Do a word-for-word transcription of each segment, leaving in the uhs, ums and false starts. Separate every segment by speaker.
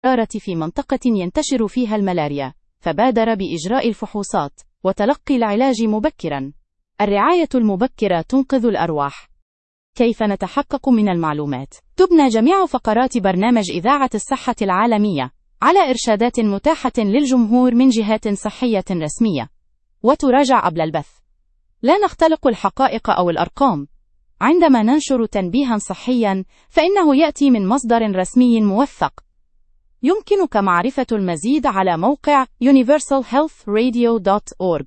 Speaker 1: الحرارة في منطقة ينتشر فيها الملاريا، فبادر بإجراء الفحوصات وتلقي العلاج مبكرا. الرعاية المبكرة تنقذ الأرواح. كيف نتحقق من المعلومات؟ تبنى جميع فقرات برنامج إذاعة الصحة العالمية على إرشادات متاحة للجمهور من جهات صحية رسمية، وتراجع قبل البث. لا نختلق الحقائق أو الأرقام. عندما ننشر تنبيها صحيا فإنه يأتي من مصدر رسمي موثق. يمكنك معرفة المزيد على موقع يونيفرسال هيلث راديو دوت أورج.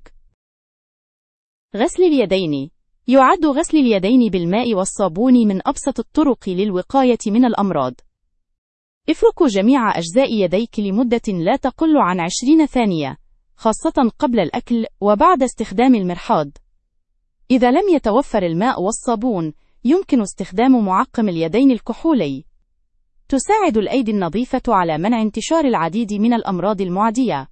Speaker 1: غسل اليدين. يعد غسل اليدين بالماء والصابون من أبسط الطرق للوقاية من الأمراض. افركوا جميع أجزاء يديك لمدة لا تقل عن عشرين ثانية، خاصة قبل الأكل وبعد استخدام المرحاض. إذا لم يتوفر الماء والصابون، يمكن استخدام معقم اليدين الكحولي. تساعد الأيدي النظيفة على منع انتشار العديد من الأمراض المعدية.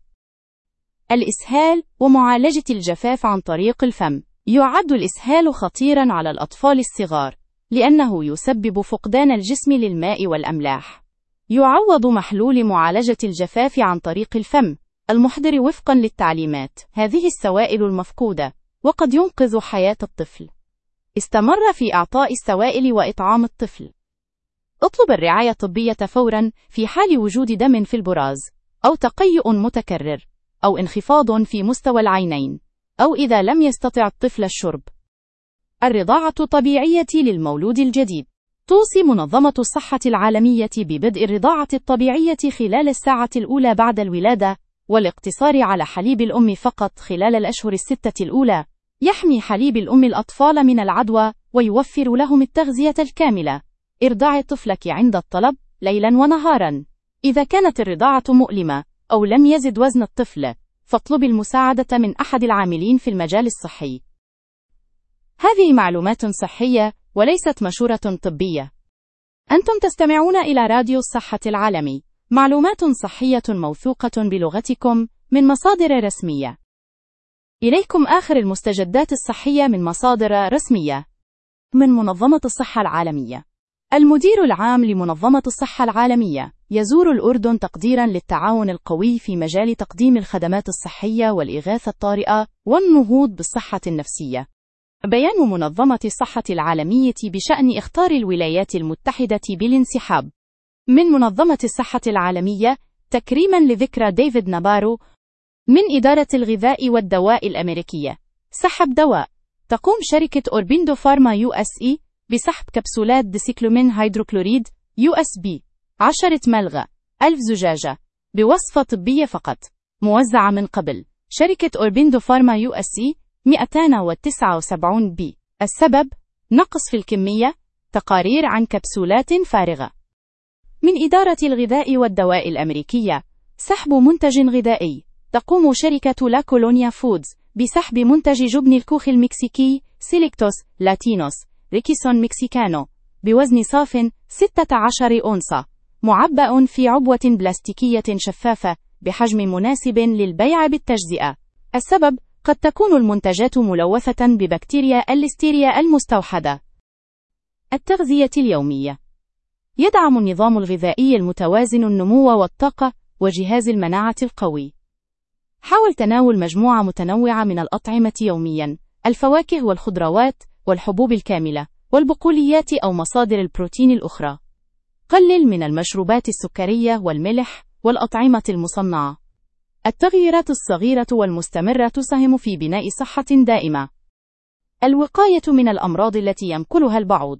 Speaker 1: الإسهال ومعالجة الجفاف عن طريق الفم. يعد الإسهال خطيرا على الأطفال الصغار، لأنه يسبب فقدان الجسم للماء والأملاح. يعوض محلول معالجة الجفاف عن طريق الفم المحضر وفقا للتعليمات. هذه السوائل المفقودة وقد ينقذ حياة الطفل. استمر في إعطاء السوائل وإطعام الطفل. اطلب الرعاية الطبية فورا في حال وجود دم في البراز، أو تقيؤ متكرر، أو انخفاض في مستوى العينين، أو إذا لم يستطع الطفل الشرب. الرضاعة الطبيعية للمولود الجديد. توصي منظمة الصحة العالمية ببدء الرضاعة الطبيعية خلال الساعة الأولى بعد الولادة، والاقتصار على حليب الأم فقط خلال الأشهر الستة الأولى. يحمي حليب الأم الأطفال من العدوى ويوفر لهم التغذية الكاملة. ارضعي طفلك عند الطلب ليلا ونهارا. إذا كانت الرضاعة مؤلمة أو لم يزد وزن الطفل، فاطلبي المساعدة من أحد العاملين في المجال الصحي. هذه معلومات صحية وليست مشورة طبية. أنتم تستمعون إلى راديو الصحة العالمي، معلومات صحية موثوقة بلغتكم من مصادر رسمية. إليكم آخر المستجدات الصحية من مصادر رسمية. من منظمة الصحة العالمية. المدير العام لمنظمة الصحة العالمية يزور الأردن تقديرا للتعاون القوي في مجال تقديم الخدمات الصحية والإغاثة الطارئة والنهوض بالصحة النفسية. بيان منظمة الصحة العالمية بشأن إخطار الولايات المتحدة بالانسحاب من منظمة الصحة العالمية تكريما لذكرى ديفيد نابارو. من إدارة الغذاء والدواء الأمريكية. سحب دواء. تقوم شركة أوربيندو فارما يو اس اي بسحب كبسولات ديسيكلومين هيدروكلوريد يو اس بي عشرة ملغ ألف زجاجة بوصفة طبية فقط، موزعة من قبل شركة أوربيندو فارما يو اس اي مئتين وتسعة وسبعين بي. السبب: نقص في الكمية. تقارير عن كبسولات فارغة. من إدارة الغذاء والدواء الأمريكية. سحب منتج غذائي. تقوم شركة لا كولونيا فودز بسحب منتج جبن الكوخ المكسيكي سيليكتوس لاتينوس ريكيسون مكسيكانو بوزن صاف ستة عشر أونصة، معبأ في عبوة بلاستيكية شفافة بحجم مناسب للبيع بالتجزئة. السبب: قد تكون المنتجات ملوثة ببكتيريا الليستيريا المستوحدة. التغذية اليومية. يدعم النظام الغذائي المتوازن النمو والطاقة وجهاز المناعة القوي. حاول تناول مجموعة متنوعة من الأطعمة يوميا. الفواكه والخضروات والحبوب الكاملة والبقوليات أو مصادر البروتين الأخرى. قلل من المشروبات السكرية والملح والأطعمة المصنعة. التغييرات الصغيرة والمستمرة تساهم في بناء صحة دائمة. الوقاية من الأمراض التي ينقلها البعوض.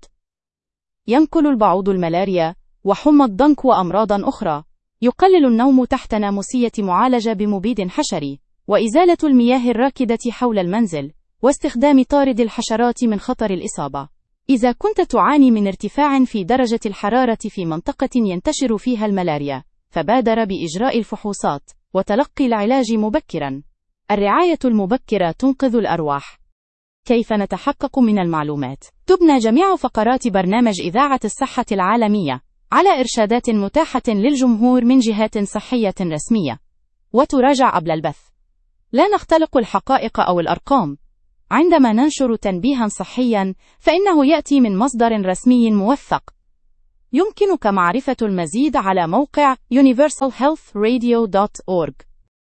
Speaker 1: ينقل البعوض الملاريا وحمى الضنك وأمراضا أخرى. يقلل النوم تحت ناموسية معالجة بمبيد حشري، وإزالة المياه الراكدة حول المنزل، واستخدام طارد الحشرات من خطر الإصابة. إذا كنت تعاني من ارتفاع في درجة الحرارة في منطقة ينتشر فيها الملاريا، فبادر بإجراء الفحوصات وتلقي العلاج مبكرا. الرعاية المبكرة تنقذ الأرواح. كيف نتحقق من المعلومات؟ تبنى جميع فقرات برنامج إذاعة الصحة العالمية على إرشادات متاحة للجمهور من جهات صحية رسمية، وتراجع قبل البث. لا نختلق الحقائق أو الأرقام. عندما ننشر تنبيها صحيا فإنه يأتي من مصدر رسمي موثق. يمكنك معرفة المزيد على موقع يونيفرسال هيلث راديو دوت أورج.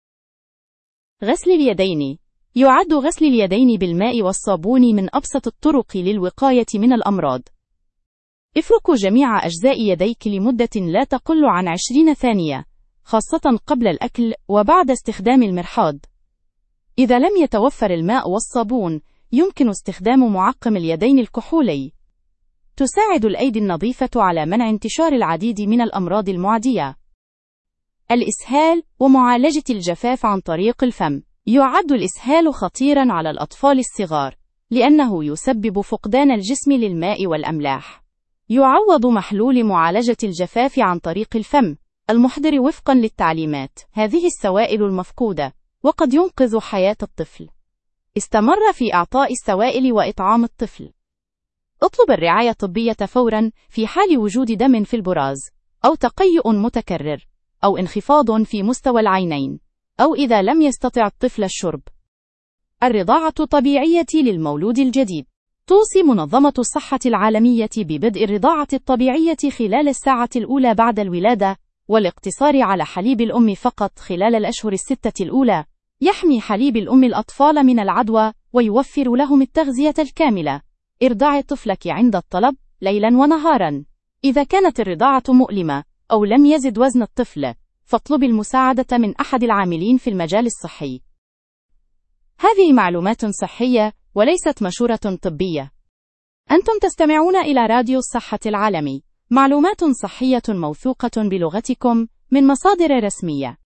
Speaker 1: غسل اليدين. يعد غسل اليدين بالماء والصابون من أبسط الطرق للوقاية من الأمراض. افركوا جميع أجزاء يديك لمدة لا تقل عن عشرين ثانية، خاصة قبل الأكل وبعد استخدام المرحاض. إذا لم يتوفر الماء والصابون، يمكن استخدام معقم اليدين الكحولي. تساعد الأيدي النظيفة على منع انتشار العديد من الأمراض المعدية. الإسهال ومعالجة الجفاف عن طريق الفم. يعد الإسهال خطيرا على الأطفال الصغار، لأنه يسبب فقدان الجسم للماء والأملاح. يعوض محلول معالجة الجفاف عن طريق الفم المحضر وفقا للتعليمات هذه السوائل المفقودة، وقد ينقذ حياة الطفل. استمر في إعطاء السوائل وإطعام الطفل. اطلب الرعاية الطبية فورا في حال وجود دم في البراز، أو تقيؤ متكرر، أو انخفاض في مستوى العينين، أو إذا لم يستطع الطفل الشرب. الرضاعة الطبيعية للمولود الجديد. توصي منظمة الصحة العالمية ببدء الرضاعة الطبيعية خلال الساعة الأولى بعد الولادة، والاقتصار على حليب الأم فقط خلال الأشهر الستة الأولى. يحمي حليب الأم الأطفال من العدوى، ويوفر لهم التغذية الكاملة. ارضعي طفلك عند الطلب، ليلا ونهارا. إذا كانت الرضاعة مؤلمة أو لم يزد وزن الطفل، فاطلبي المساعدة من أحد العاملين في المجال الصحي. هذه معلومات صحية وليست مشورة طبية. أنتم تستمعون إلى راديو الصحة العالمي، معلومات صحية موثوقة بلغتكم من مصادر رسمية.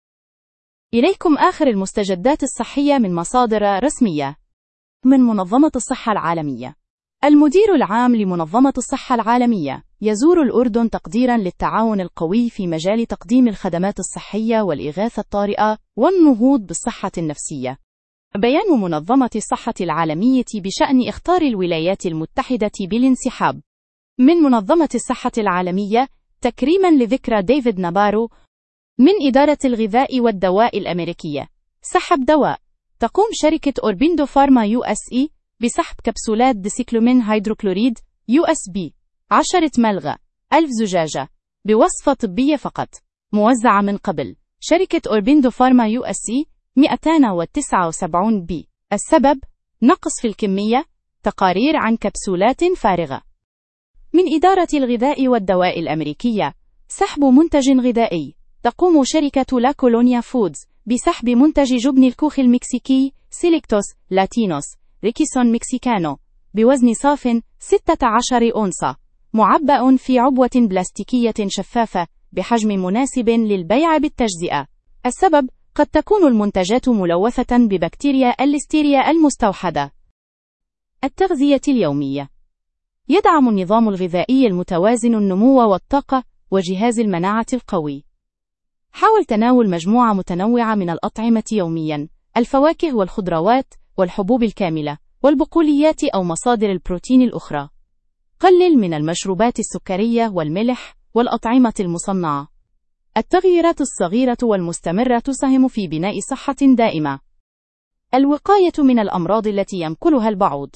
Speaker 1: إليكم آخر المستجدات الصحية من مصادر رسمية. من منظمة الصحة العالمية. المدير العام لمنظمة الصحة العالمية يزور الأردن تقديرا للتعاون القوي في مجال تقديم الخدمات الصحية والإغاثة الطارئة والنهوض بالصحة النفسية. بيان منظمة الصحة العالمية بشأن إخطار الولايات المتحدة بالانسحاب من منظمة الصحة العالمية تكريما لذكرى ديفيد نابارو. من إدارة الغذاء والدواء الأمريكية. سحب دواء. تقوم شركة أوربيندو فارما يو اس اي بسحب كبسولات ديسيكلومين هيدروكلوريد يو اس بي عشرة ملغ ألف زجاجة بوصفة طبية فقط، موزعة من قبل شركة أوربيندو فارما يو اس اي مئتين وتسعة وسبعين بي. السبب: نقص في الكمية. تقارير عن كبسولات فارغة. من إدارة الغذاء والدواء الأمريكية. سحب منتج غذائي. تقوم شركة لا كولونيا فودز بسحب منتج جبن الكوخ المكسيكي سيليكتوس لاتينوس ريكيسون مكسيكانو بوزن صاف ستة عشر أونصة، معبأ في عبوة بلاستيكية شفافة بحجم مناسب للبيع بالتجزئة. السبب: قد تكون المنتجات ملوثة ببكتيريا الليستيريا المستوحدة. التغذية اليومية. يدعم النظام الغذائي المتوازن النمو والطاقة وجهاز المناعة القوي. حاول تناول مجموعة متنوعة من الأطعمة يوميا، الفواكه والخضروات والحبوب الكاملة والبقوليات أو مصادر البروتين الأخرى. قلل من المشروبات السكرية والملح والأطعمة المصنعة. التغييرات الصغيرة والمستمرة تساهم في بناء صحة دائمة. الوقاية من الأمراض التي ينقلها البعوض.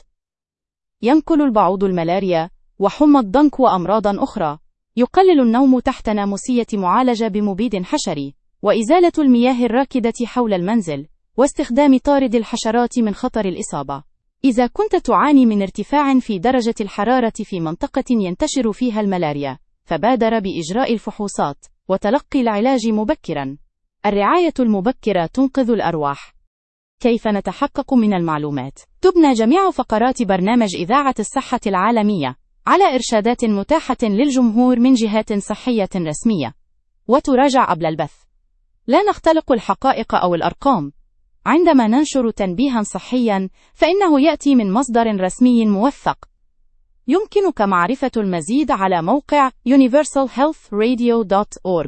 Speaker 1: ينقل البعوض الملاريا وحمى الضنك وأمراضا أخرى. يقلل النوم تحت ناموسية معالجة بمبيد حشري، وإزالة المياه الراكدة حول المنزل، واستخدام طارد الحشرات من خطر الإصابة. إذا كنت تعاني من ارتفاع في درجة الحرارة في منطقة ينتشر فيها الملاريا، فبادر بإجراء الفحوصات وتلقي العلاج مبكرا. الرعاية المبكرة تنقذ الأرواح. كيف نتحقق من المعلومات؟ تبنى جميع فقرات برنامج إذاعة الصحة العالمية على إرشادات متاحة للجمهور من جهات صحية رسمية، وتراجع قبل البث. لا نختلق الحقائق أو الأرقام. عندما ننشر تنبيها صحيا فإنه يأتي من مصدر رسمي موثق. يمكنك معرفة المزيد على موقع يونيفرسال هيلث راديو دوت أورج.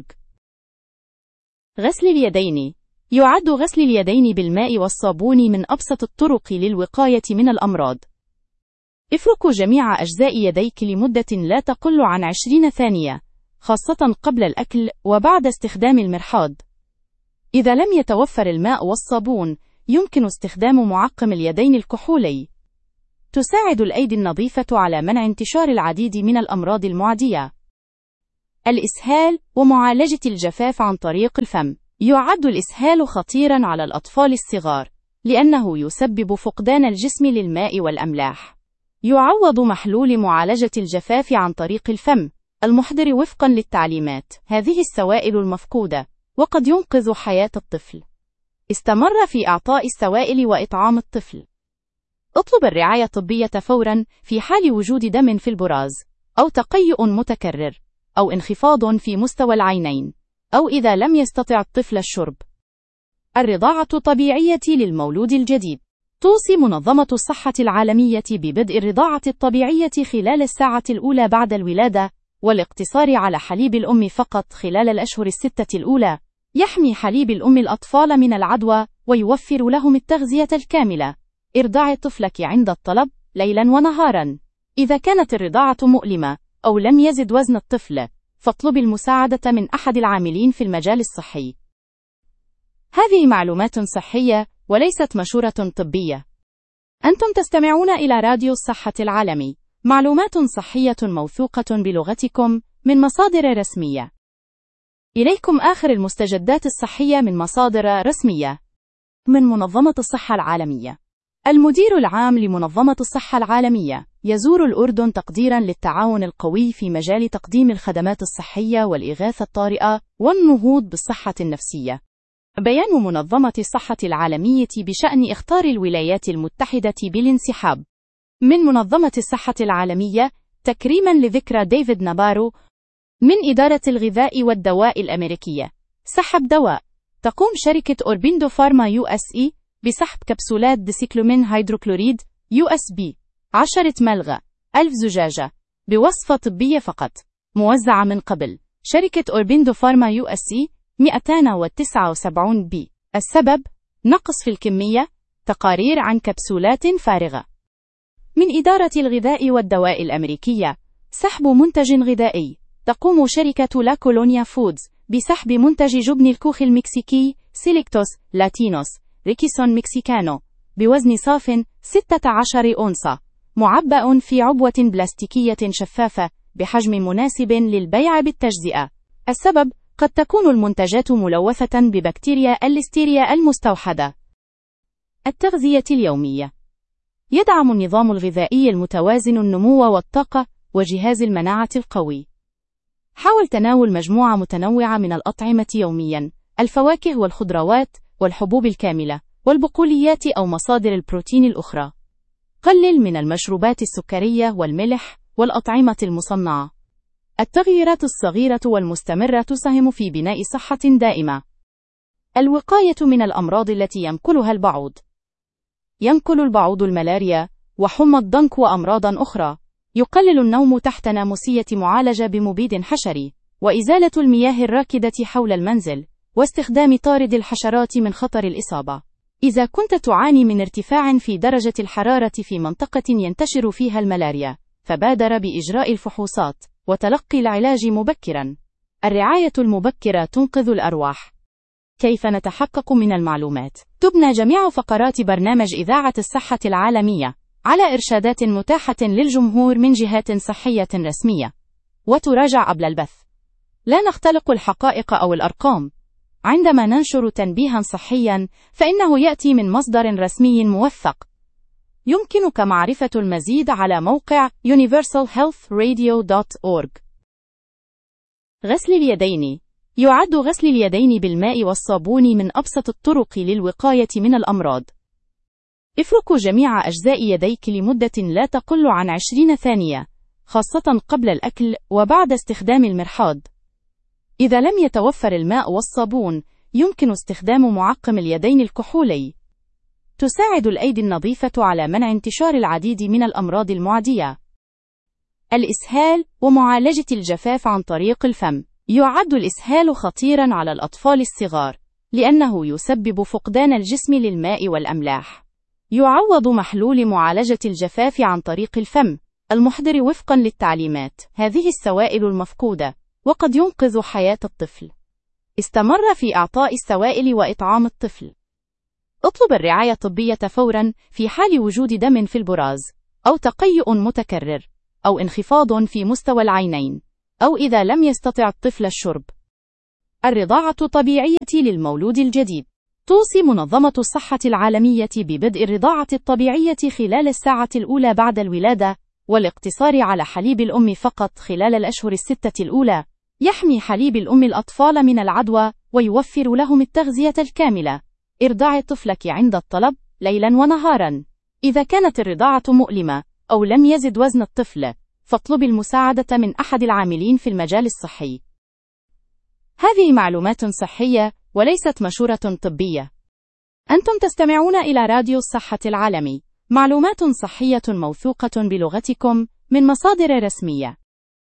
Speaker 1: غسل اليدين. يعد غسل اليدين بالماء والصابون من أبسط الطرق للوقاية من الأمراض. افركوا جميع أجزاء يديك لمدة لا تقل عن عشرين ثانية، خاصة قبل الأكل وبعد استخدام المرحاض. إذا لم يتوفر الماء والصابون، يمكن استخدام معقم اليدين الكحولي. تساعد الأيدي النظيفة على منع انتشار العديد من الأمراض المعدية. الإسهال ومعالجة الجفاف عن طريق الفم. يعد الإسهال خطيرا على الأطفال الصغار لأنه يسبب فقدان الجسم للماء والأملاح. يعوض محلول معالجة الجفاف عن طريق الفم المحضر وفقا للتعليمات هذه السوائل المفقودة وقد ينقذ حياة الطفل. استمر في إعطاء السوائل وإطعام الطفل. اطلب الرعاية الطبية فورا في حال وجود دم في البراز أو تقيؤ متكرر أو انخفاض في مستوى العينين أو إذا لم يستطع الطفل الشرب. الرضاعة الطبيعية للمولود الجديد. توصي منظمة الصحة العالمية ببدء الرضاعة الطبيعية خلال الساعة الأولى بعد الولادة والاقتصار على حليب الأم فقط خلال الأشهر الستة الأولى. يحمي حليب الأم الأطفال من العدوى ويوفر لهم التغذية الكاملة. ارضعي طفلك عند الطلب ليلا ونهارا. إذا كانت الرضاعة مؤلمة أو لم يزد وزن الطفل فاطلبي المساعدة من أحد العاملين في المجال الصحي. هذه معلومات صحية وليست مشورة طبية. أنتم تستمعون إلى راديو الصحة العالمي، معلومات صحية موثوقة بلغتكم من مصادر رسمية. إليكم آخر المستجدات الصحية من مصادر رسمية. من منظمة الصحة العالمية. المدير العام لمنظمة الصحة العالمية يزور الأردن تقديرا للتعاون القوي في مجال تقديم الخدمات الصحية والإغاثة الطارئة والنهوض بالصحة النفسية. بيان منظمة الصحة العالمية بشأن إخطار الولايات المتحدة بالانسحاب من منظمة الصحة العالمية تكريما لذكرى ديفيد نابارو. من إدارة الغذاء والدواء الأمريكية. سحب دواء. تقوم شركة أوربيندو فارما يو اس اي بسحب كبسولات ديسيكلومين هيدروكلوريد يو اس بي عشرة ملغ ألف زجاجة بوصفة طبية فقط. موزعة من قبل شركة أوربيندو فارما يو اس اي مئتين وتسعة وسبعين بي. السبب نقص في الكمية. تقارير عن كبسولات فارغة. من إدارة الغذاء والدواء الأمريكية. سحب منتج غذائي. تقوم شركة لا كولونيا فودز بسحب منتج جبن الكوخ المكسيكي سيليكتوس لاتينوس ريكيسون مكسيكانو بوزن صاف ستة عشر أونصة معبأ في عبوة بلاستيكية شفافة بحجم مناسب للبيع بالتجزئة. السبب قد تكون المنتجات ملوثة ببكتيريا الليستيريا المستوحدة. التغذية اليومية. يدعم النظام الغذائي المتوازن النمو والطاقة وجهاز المناعة القوي. حاول تناول مجموعة متنوعة من الأطعمة يوميا. الفواكه والخضروات والحبوب الكاملة والبقوليات أو مصادر البروتين الأخرى. قلل من المشروبات السكرية والملح والأطعمة المصنعة. التغييرات الصغيرة والمستمرة تساهم في بناء صحة دائمة. الوقاية من الأمراض التي ينقلها البعوض. ينقل البعوض الملاريا وحمى الضنك وأمراضا أخرى. يقلل النوم تحت ناموسية معالجة بمبيد حشري وإزالة المياه الراكدة حول المنزل واستخدام طارد الحشرات من خطر الإصابة. إذا كنت تعاني من ارتفاع في درجة الحرارة في منطقة ينتشر فيها الملاريا فبادر بإجراء الفحوصات وتلقي العلاج مبكرا. الرعاية المبكرة تنقذ الأرواح. كيف نتحقق من المعلومات؟ تبنى جميع فقرات برنامج إذاعة الصحة العالمية على إرشادات متاحة للجمهور من جهات صحية رسمية وتراجع قبل البث. لا نختلق الحقائق أو الأرقام. عندما ننشر تنبيها صحيا فإنه يأتي من مصدر رسمي موثق. يمكنك معرفة المزيد على موقع يونيفرسال هيلث راديو دوت أورج. غسل اليدين. يعد غسل اليدين بالماء والصابون من أبسط الطرق للوقاية من الأمراض. افركوا جميع أجزاء يديك لمدة لا تقل عن عشرين ثانية، خاصة قبل الأكل وبعد استخدام المرحاض. إذا لم يتوفر الماء والصابون، يمكن استخدام معقم اليدين الكحولي. تساعد الأيدي النظيفة على منع انتشار العديد من الأمراض المعدية. الإسهال ومعالجة الجفاف عن طريق الفم. يعد الإسهال خطيرا على الأطفال الصغار لأنه يسبب فقدان الجسم للماء والأملاح. يعوض محلول معالجة الجفاف عن طريق الفم المحضر وفقا للتعليمات هذه السوائل المفقودة وقد ينقذ حياة الطفل. استمر في إعطاء السوائل وإطعام الطفل. اطلب الرعاية الطبية فورا في حال وجود دم في البراز أو تقيؤ متكرر أو انخفاض في مستوى العينين أو إذا لم يستطع الطفل الشرب. الرضاعة الطبيعية للمولود الجديد. توصي منظمة الصحة العالمية ببدء الرضاعة الطبيعية خلال الساعة الأولى بعد الولادة، والاقتصار على حليب الأم فقط خلال الأشهر الستة الأولى. يحمي حليب الأم الأطفال من العدوى ويوفر لهم التغذية الكاملة. ارضعي طفلك عند الطلب، ليلا ونهارا. إذا كانت الرضاعة مؤلمة أو لم يزد وزن الطفل، فاطلبي المساعدة من أحد العاملين في المجال الصحي. هذه معلومات صحية وليست مشورة طبية. أنتم تستمعون إلى راديو الصحة العالمي، معلومات صحية موثوقة بلغتكم من مصادر رسمية.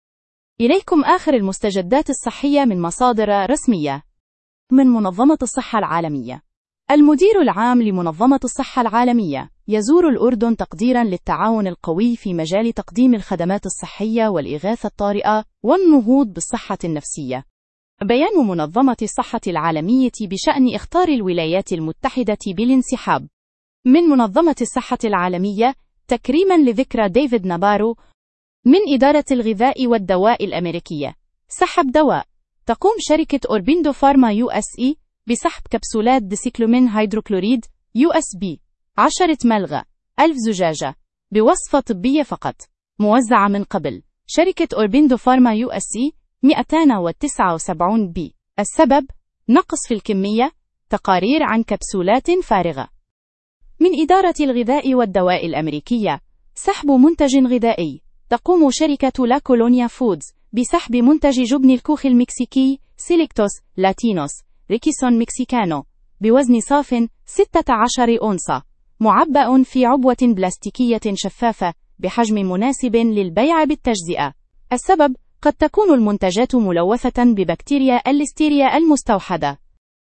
Speaker 1: إليكم آخر المستجدات الصحية من مصادر رسمية. من منظمة الصحة العالمية. المدير العام لمنظمة الصحة العالمية يزور الأردن تقديرا للتعاون القوي في مجال تقديم الخدمات الصحية والإغاثة الطارئة والنهوض بالصحة النفسية. بيان منظمة الصحة العالمية بشأن إخطار الولايات المتحدة بالانسحاب من منظمة الصحة العالمية تكريما لذكرى ديفيد نابارو. من إدارة الغذاء والدواء الأمريكية. سحب دواء. تقوم شركة أوربيندو فارما يو اس اي بسحب كبسولات ديسيكلومين هيدروكلوريد يو اس بي عشرة ملغى ألف زجاجة بوصفة طبية فقط، موزعة من قبل شركة أوربيندو فارما يو اس اي مئتين وتسعة وسبعين بي. السبب: نقص في الكمية. تقارير عن كبسولات فارغة. من إدارة الغذاء والدواء الأمريكية. سحب منتج غذائي. تقوم شركة لا كولونيا فودز بسحب منتج جبن الكوخ المكسيكي سيليكتوس لاتينوس ريكيسون مكسيكانو بوزن صاف ستة عشر أونصة، معبأ في عبوة بلاستيكية شفافة بحجم مناسب للبيع بالتجزئة. السبب: قد تكون المنتجات ملوثة ببكتيريا الليستيريا المستوحدة.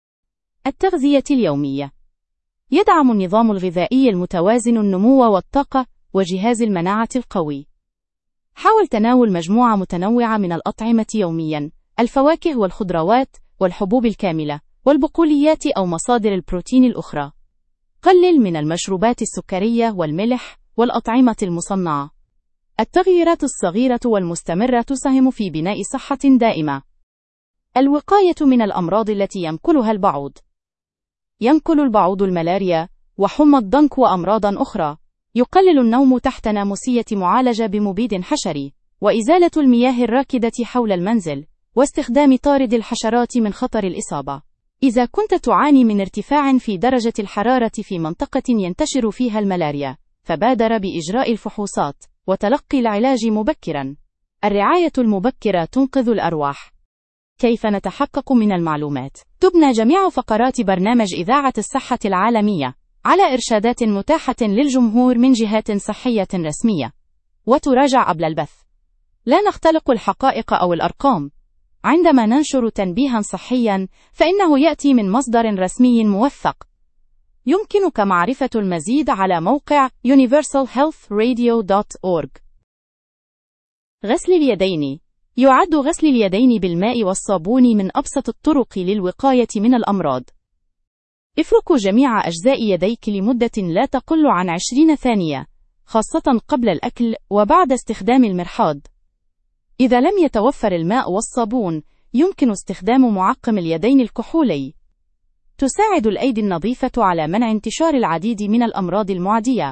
Speaker 1: التغذية اليومية. يدعم النظام الغذائي المتوازن النمو والطاقة وجهاز المناعة القوي. حاول تناول مجموعة متنوعة من الأطعمة يوميا، الفواكه والخضروات والحبوب الكاملة والبقوليات أو مصادر البروتين الأخرى. قلل من المشروبات السكرية والملح والأطعمة المصنعة. التغييرات الصغيرة والمستمرة تساهم في بناء صحة دائمة. الوقاية من الأمراض التي ينقلها البعوض. ينقل البعوض الملاريا وحمى الضنك وأمراضا أخرى. يقلل النوم تحت ناموسية معالجة بمبيد حشري، وإزالة المياه الراكدة حول المنزل، واستخدام طارد الحشرات من خطر الإصابة. إذا كنت تعاني من ارتفاع في درجة الحرارة في منطقة ينتشر فيها الملاريا، فبادر بإجراء الفحوصات وتلقي العلاج مبكرا. الرعاية المبكرة تنقذ الأرواح. كيف نتحقق من المعلومات؟ تبنى جميع فقرات برنامج إذاعة الصحة العالمية على إرشادات متاحة للجمهور من جهات صحية رسمية، وتراجع قبل البث. لا نختلق الحقائق أو الأرقام. عندما ننشر تنبيها صحيا فإنه يأتي من مصدر رسمي موثق. يمكنك معرفة المزيد على موقع يونيفرسال هيلث راديو دوت أورج. غسل اليدين. يعد غسل اليدين بالماء والصابون من أبسط الطرق للوقاية من الأمراض. افركوا جميع أجزاء يديك لمدة لا تقل عن عشرين ثانية، خاصة قبل الأكل وبعد استخدام المرحاض. إذا لم يتوفر الماء والصابون، يمكن استخدام معقم اليدين الكحولي. تساعد الأيدي النظيفة على منع انتشار العديد من الأمراض المعدية.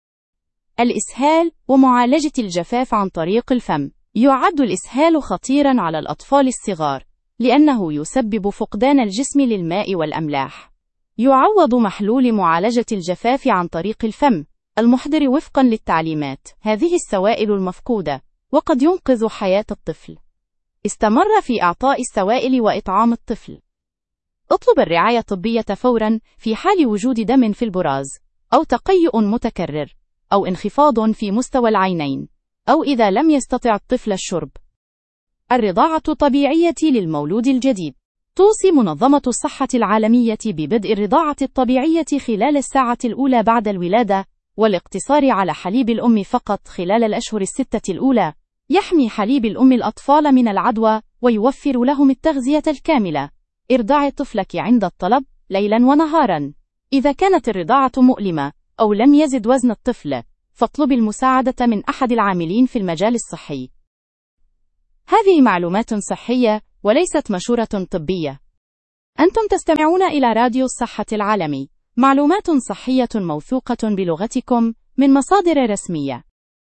Speaker 1: الإسهال ومعالجة الجفاف عن طريق الفم. يعد الإسهال خطيرا على الأطفال الصغار، لأنه يسبب فقدان الجسم للماء والأملاح. يعوض محلول معالجة الجفاف عن طريق الفم المحضر وفقا للتعليمات هذه السوائل المفقودة، وقد ينقذ حياة الطفل. استمر في إعطاء السوائل وإطعام الطفل. اطلب الرعاية الطبية فورا في حال وجود دم في البراز، أو تقيؤ متكرر، أو انخفاض في مستوى العينين، أو إذا لم يستطع الطفل الشرب. الرضاعة الطبيعية للمولود الجديد. توصي منظمة الصحة العالمية ببدء الرضاعة الطبيعية خلال الساعة الأولى بعد الولادة، والاقتصار على حليب الأم فقط خلال الأشهر الستة الأولى. يحمي حليب الأم الأطفال من العدوى ويوفر لهم التغذية الكاملة. ارضعي طفلك عند الطلب، ليلا ونهارا. إذا كانت الرضاعة مؤلمة أو لم يزد وزن الطفل، فاطلبي المساعدة من أحد العاملين في المجال الصحي. هذه معلومات صحية وليست مشورة طبية. أنتم تستمعون إلى راديو الصحة العالمي، معلومات صحية موثوقة بلغتكم من مصادر رسمية.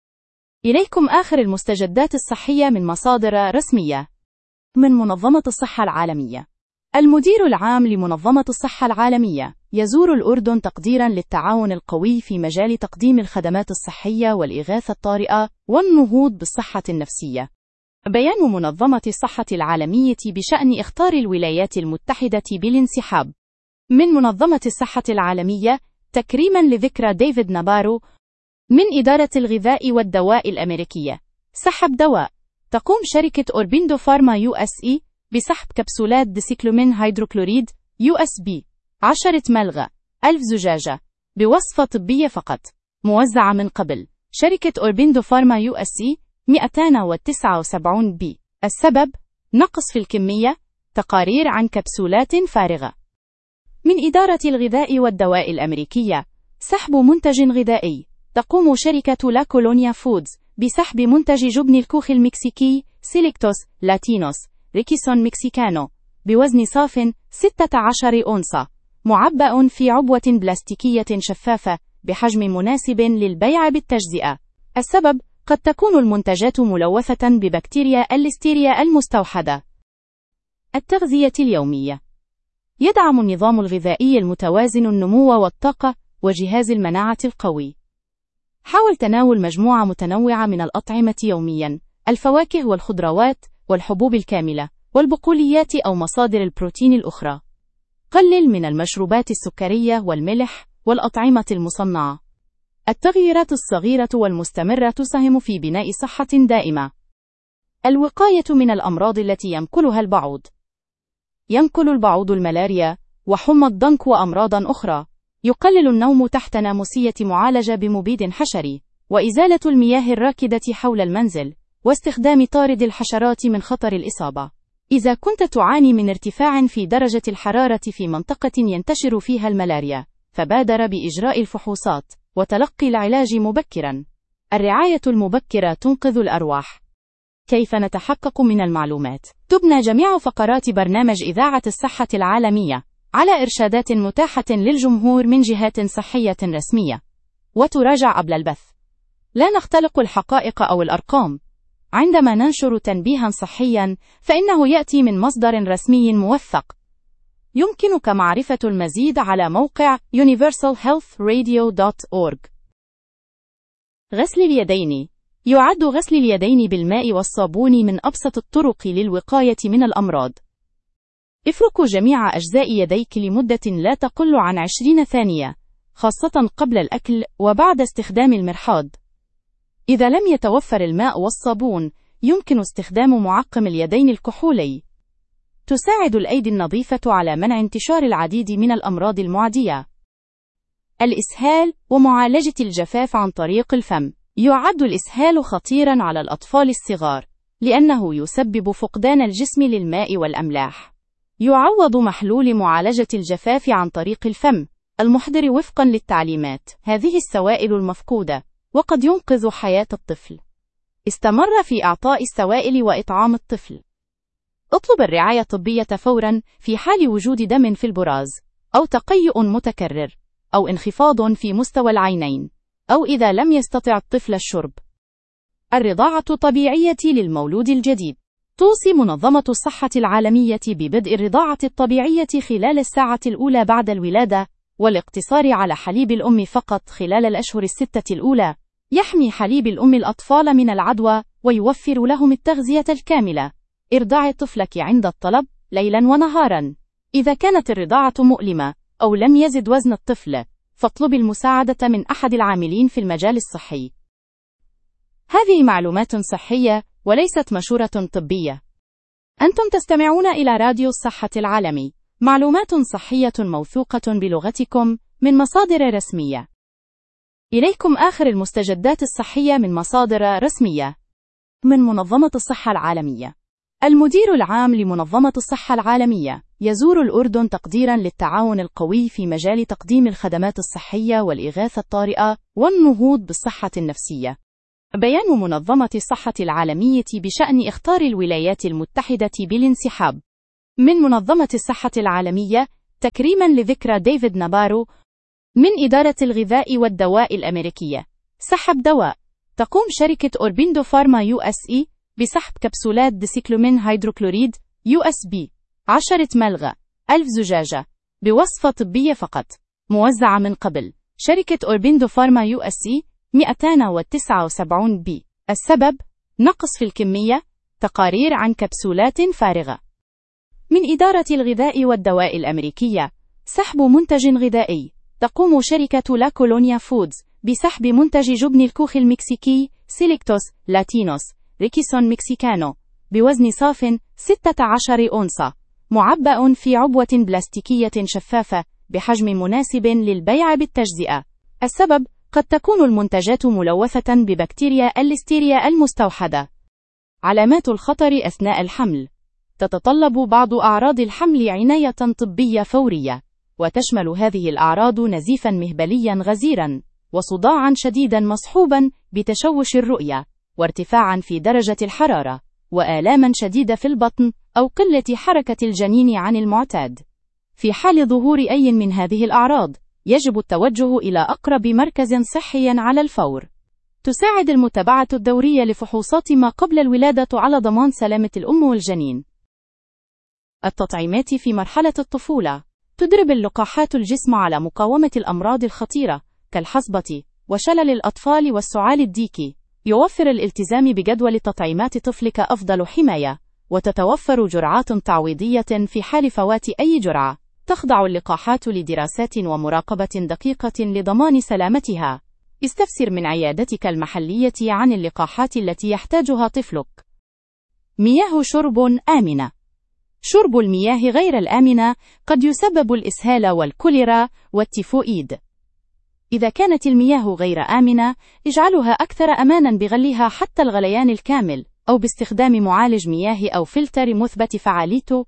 Speaker 1: إليكم آخر المستجدات الصحية من مصادر رسمية. من منظمة الصحة العالمية. المدير العام لمنظمة الصحة العالمية يزور الأردن تقديرا للتعاون القوي في مجال تقديم الخدمات الصحية والإغاثة الطارئة والنهوض بالصحة النفسية. بيان منظمة الصحة العالمية بشأن إخطار الولايات المتحدة بالانسحاب من منظمة الصحة العالمية تكريما لذكرى ديفيد نابارو. من إدارة الغذاء والدواء الأمريكية. سحب دواء. تقوم شركة أوربيندو فارما يو اس اي بسحب كبسولات ديسيكلومين هيدروكلوريد يو اس بي عشرة ملغى ألف زجاجة بوصفة طبية فقط، موزعة من قبل شركة أوربيندو فارما يو اس اي مئتين وتسعة وسبعين بي. السبب: نقص في الكمية. تقارير عن كبسولات فارغة. من إدارة الغذاء والدواء الأمريكية. سحب منتج غذائي. تقوم شركة لا كولونيا فودز بسحب منتج جبن الكوخ المكسيكي سيليكتوس لاتينوس ريكيسون مكسيكانو بوزن صاف ستة عشر أونصة، معبأ في عبوة بلاستيكية شفافة بحجم مناسب للبيع بالتجزئة. السبب: قد تكون المنتجات ملوثة ببكتيريا الليستيريا المستوحدة. التغذية اليومية. يدعم النظام الغذائي المتوازن النمو والطاقة وجهاز المناعة القوي. حاول تناول مجموعة متنوعة من الأطعمة يومياً: الفواكه والخضروات والحبوب الكاملة والبقوليات أو مصادر البروتين الأخرى. قلل من المشروبات السكرية والملح والأطعمة المصنعة. التغييرات الصغيرة والمستمرة تساهم في بناء صحة دائمة. الوقاية من الأمراض التي ينقلها البعوض. ينقل البعوض الملاريا وحمى الضنك وأمراضاً أخرى. يقلل النوم تحت ناموسية معالجة بمبيد حشري، وإزالة المياه الراكدة حول المنزل، واستخدام طارد الحشرات من خطر الإصابة. إذا كنت تعاني من ارتفاع في درجة الحرارة في منطقة ينتشر فيها الملاريا، فبادر بإجراء الفحوصات وتلقي العلاج مبكرا. الرعاية المبكرة تنقذ الأرواح. كيف نتحقق من المعلومات؟ تبنى جميع فقرات برنامج إذاعة الصحة العالمية على إرشادات متاحة للجمهور من جهات صحية رسمية، وتراجع قبل البث. لا نختلق الحقائق أو الأرقام. عندما ننشر تنبيها صحيا فإنه يأتي من مصدر رسمي موثق. يمكنك معرفة المزيد على موقع يونيفرسال هيلث راديو دوت أورج. غسل اليدين. يعد غسل اليدين بالماء والصابون من أبسط الطرق للوقاية من الأمراض. افركوا جميع أجزاء يديك لمدة لا تقل عن عشرين ثانية، خاصة قبل الأكل وبعد استخدام المرحاض. إذا لم يتوفر الماء والصابون، يمكن استخدام معقم اليدين الكحولي. تساعد الأيدي النظيفة على منع انتشار العديد من الأمراض المعدية. الإسهال ومعالجة الجفاف عن طريق الفم. يعد الإسهال خطيرا على الأطفال الصغار، لأنه يسبب فقدان الجسم للماء والأملاح. يعوض محلول معالجة الجفاف عن طريق الفم المحضر وفقا للتعليمات هذه السوائل المفقودة، وقد ينقذ حياة الطفل. استمر في إعطاء السوائل وإطعام الطفل. اطلب الرعاية الطبية فورا في حال وجود دم في البراز، أو تقيؤ متكرر، أو انخفاض في مستوى العينين، أو إذا لم يستطع الطفل الشرب. الرضاعة الطبيعية للمولود الجديد. توصي منظمة الصحة العالمية ببدء الرضاعة الطبيعية خلال الساعة الأولى بعد الولادة، والاقتصار على حليب الأم فقط خلال الأشهر الستة الأولى. يحمي حليب الأم الأطفال من العدوى ويوفر لهم التغذية الكاملة. ارضعي طفلك عند الطلب ليلا ونهارا. إذا كانت الرضاعة مؤلمة أو لم يزد وزن الطفل، فاطلبي المساعدة من أحد العاملين في المجال الصحي. هذه معلومات صحية وليست مشورة طبية. أنتم تستمعون إلى راديو الصحة العالمي، معلومات صحية موثوقة بلغتكم من مصادر رسمية. إليكم آخر المستجدات الصحية من مصادر رسمية. من منظمة الصحة العالمية. المدير العام لمنظمة الصحة العالمية يزور الأردن تقديرا للتعاون القوي في مجال تقديم الخدمات الصحية والإغاثة الطارئة والنهوض بالصحة النفسية. بيان منظمة الصحة العالمية بشأن إخطار الولايات المتحدة بالانسحاب من منظمة الصحة العالمية تكريماً لذكرى ديفيد نابارو. من إدارة الغذاء والدواء الأمريكية، سحب دواء. تقوم شركة أوربيندو فارما يو اس اي بسحب كبسولات ديسيكلومين هيدروكلوريد يو اس بي عشرة ملغ ألف زجاجة بوصفة طبية فقط، موزعة من قبل شركة أوربيندو فارما يو اس اي مئتين وتسعة وسبعين بي. السبب: نقص في الكمية. تقارير عن كبسولات فارغة. من إدارة الغذاء والدواء الأمريكية، سحب منتج غذائي. تقوم شركة لا كولونيا فودز بسحب منتج جبن الكوخ المكسيكي سيليكتوس لاتينوس ريكيسون مكسيكانو بوزن صاف ستة عشر أونصة، معبأ في عبوة بلاستيكية شفافة بحجم مناسب للبيع بالتجزئة. السبب: قد تكون المنتجات ملوثة ببكتيريا الليستيريا المستوحدة. علامات الخطر أثناء الحمل. تتطلب بعض أعراض الحمل عناية طبية فورية، وتشمل هذه الأعراض نزيفاً مهبلياً غزيراً، وصداعاً شديداً مصحوباً بتشوش الرؤية، وارتفاعاً في درجة الحرارة، وآلاماً شديدة في البطن أو قلة حركة الجنين عن المعتاد. في حال ظهور أي من هذه الأعراض، يجب التوجه إلى أقرب مركز صحي على الفور. تساعد المتابعة الدورية لفحوصات ما قبل الولادة على ضمان سلامة الأم والجنين. التطعيمات في مرحلة الطفولة. تدرب اللقاحات الجسم على مقاومة الأمراض الخطيرة كالحصبة وشلل الأطفال والسعال الديكي. يوفر الالتزام بجدول تطعيمات طفلك أفضل حماية، وتتوفر جرعات تعويضية في حال فوات أي جرعة. تخضع اللقاحات لدراسات ومراقبة دقيقة لضمان سلامتها. استفسر من عيادتك المحلية عن اللقاحات التي يحتاجها طفلك. مياه شرب آمنة. شرب المياه غير الآمنة قد يسبب الإسهال والكوليرا والتيفوئيد. إذا كانت المياه غير آمنة، اجعلها أكثر أماناً بغليها حتى الغليان الكامل، أو باستخدام معالج مياه أو فلتر مثبت فعاليته.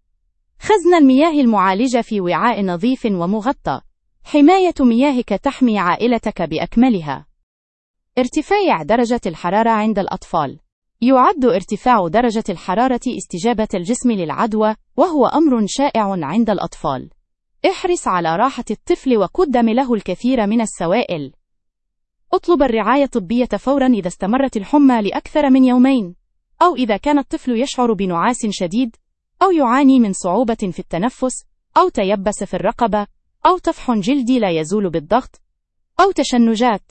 Speaker 1: خزن المياه المعالجة في وعاء نظيف ومغطى. حماية مياهك تحمي عائلتك بأكملها. ارتفاع درجة الحرارة عند الأطفال. يعد ارتفاع درجة الحرارة استجابة الجسم للعدوى، وهو أمر شائع عند الأطفال. احرص على راحة الطفل وقدم له الكثير من السوائل. اطلب الرعاية الطبية فورا إذا استمرت الحمى لأكثر من يومين، أو إذا كان الطفل يشعر بنعاس شديد، أو يعاني من صعوبة في التنفس، أو تيبس في الرقبة، أو طفح جلدي لا يزول بالضغط، أو تشنجات.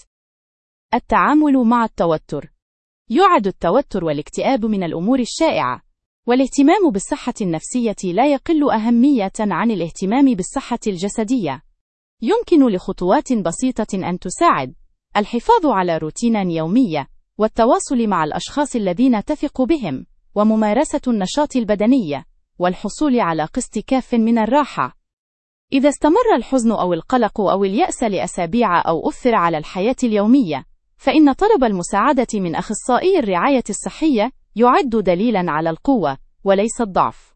Speaker 1: التعامل مع التوتر. يعد التوتر والاكتئاب من الأمور الشائعة، والاهتمام بالصحة النفسية لا يقل أهمية عن الاهتمام بالصحة الجسدية. يمكن لخطوات بسيطة أن تساعد: الحفاظ على روتين يومي، والتواصل مع الأشخاص الذين تثق بهم، وممارسة النشاط البدني، والحصول على قسط كاف من الراحة. إذا استمر الحزن أو القلق أو اليأس لأسابيع أو أثر على الحياة اليومية، فإن طلب المساعدة من أخصائي الرعاية الصحية يعد دليلاً على القوة وليس الضعف.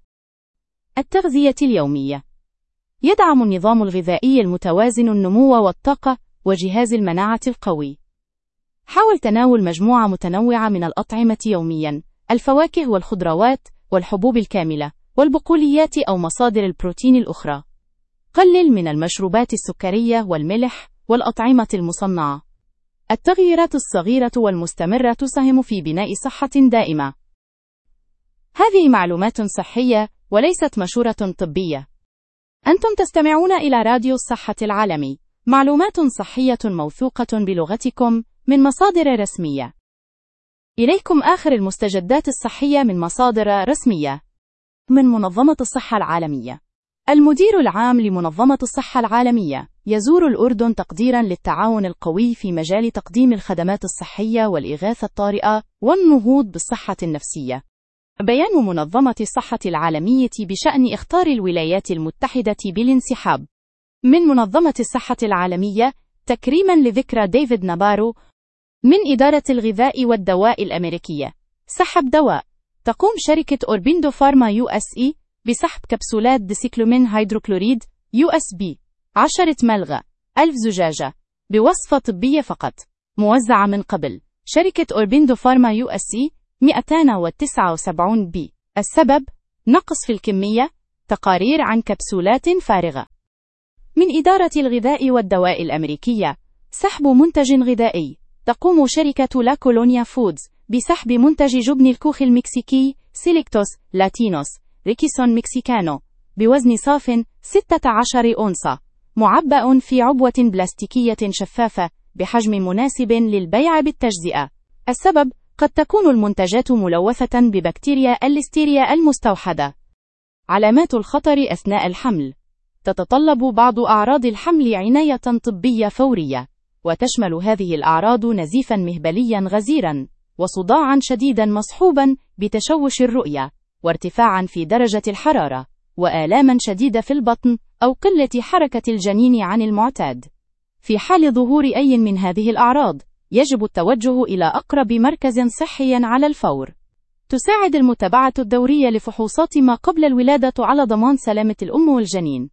Speaker 1: التغذية اليومية. يدعم النظام الغذائي المتوازن النمو والطاقة وجهاز المناعة القوي. حاول تناول مجموعة متنوعة من الأطعمة يومياً: الفواكه والخضروات والحبوب الكاملة والبقوليات أو مصادر البروتين الأخرى. قلل من المشروبات السكرية والملح والأطعمة المصنعة. التغييرات الصغيرة والمستمرة تساهم في بناء صحة دائمة. هذه معلومات صحية وليست مشورة طبية. أنتم تستمعون إلى راديو الصحة العالمي، معلومات صحية موثوقة بلغتكم من مصادر رسمية. إليكم آخر المستجدات الصحية من مصادر رسمية. من منظمة الصحة العالمية. المدير العام لمنظمة الصحة العالمية يزور الأردن تقديراً للتعاون القوي في مجال تقديم الخدمات الصحية والإغاثة الطارئة والنهوض بالصحة النفسية. بيان منظمة الصحة العالمية بشأن إخطار الولايات المتحدة بالانسحاب من منظمة الصحة العالمية تكريماً لذكرى ديفيد نابارو. من إدارة الغذاء والدواء الأمريكية، سحب دواء. تقوم شركة أوربيندو فارما يو اس اي بسحب كبسولات ديسيكلومين هيدروكلوريد يو اس بي عشرة ملغ ألف زجاجة بوصفة طبية فقط، موزعة من قبل شركة أوربيندو فارما يو اس اي مئتين وتسعة وسبعين بي. السبب: نقص في الكمية. تقارير عن كبسولات فارغة. من إدارة الغذاء والدواء الأمريكية، سحب منتج غذائي. تقوم شركة لا كولونيا فودز بسحب منتج جبن الكوخ المكسيكي سيليكتوس لاتينوس ريكيسون مكسيكانو بوزن صاف ستة عشر أونصة، معبأ في عبوة بلاستيكية شفافة بحجم مناسب للبيع بالتجزئة. السبب: قد تكون المنتجات ملوثة ببكتيريا الليستيريا المستوحدة. علامات الخطر أثناء الحمل. تتطلب بعض أعراض الحمل عناية طبية فورية، وتشمل هذه الأعراض نزيفا مهبليا غزيرا، وصداعا شديدا مصحوبا بتشوش الرؤية، وارتفاعا في درجة الحرارة، وآلاما شديدة في البطن أو قلة حركة الجنين عن المعتاد. في حال ظهور أي من هذه الأعراض، يجب التوجه إلى أقرب مركز صحي على الفور. تساعد المتابعة الدورية لفحوصات ما قبل الولادة على ضمان سلامة الأم والجنين.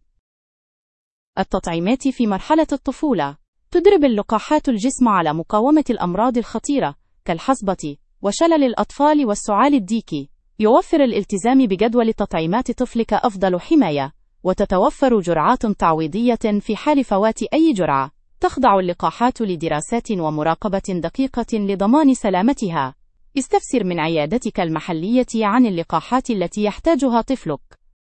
Speaker 1: التطعيمات في مرحلة الطفولة. تدرب اللقاحات الجسم على مقاومة الأمراض الخطيرة كالحصبة وشلل الأطفال والسعال الديكي. يوفر الالتزام بجدول تطعيمات طفلك أفضل حماية، وتتوفر جرعات تعويضية في حال فوات أي جرعة. تخضع اللقاحات لدراسات ومراقبة دقيقة لضمان سلامتها. استفسر من عيادتك المحلية عن اللقاحات التي يحتاجها طفلك.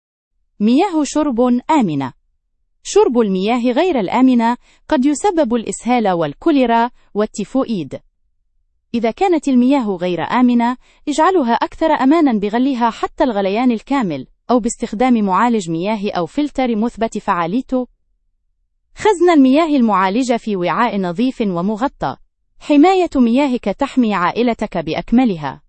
Speaker 1: مياه شرب آمنة. شرب المياه غير الآمنة قد يسبب الإسهال والكوليرا والتيفوئيد. إذا كانت المياه غير آمنة، اجعلها أكثر أماناً بغليها حتى الغليان الكامل، أو باستخدام معالج مياه أو فلتر مثبت فعاليته. خزن المياه المعالجة في وعاء نظيف ومغطى. حماية مياهك تحمي عائلتك بأكملها.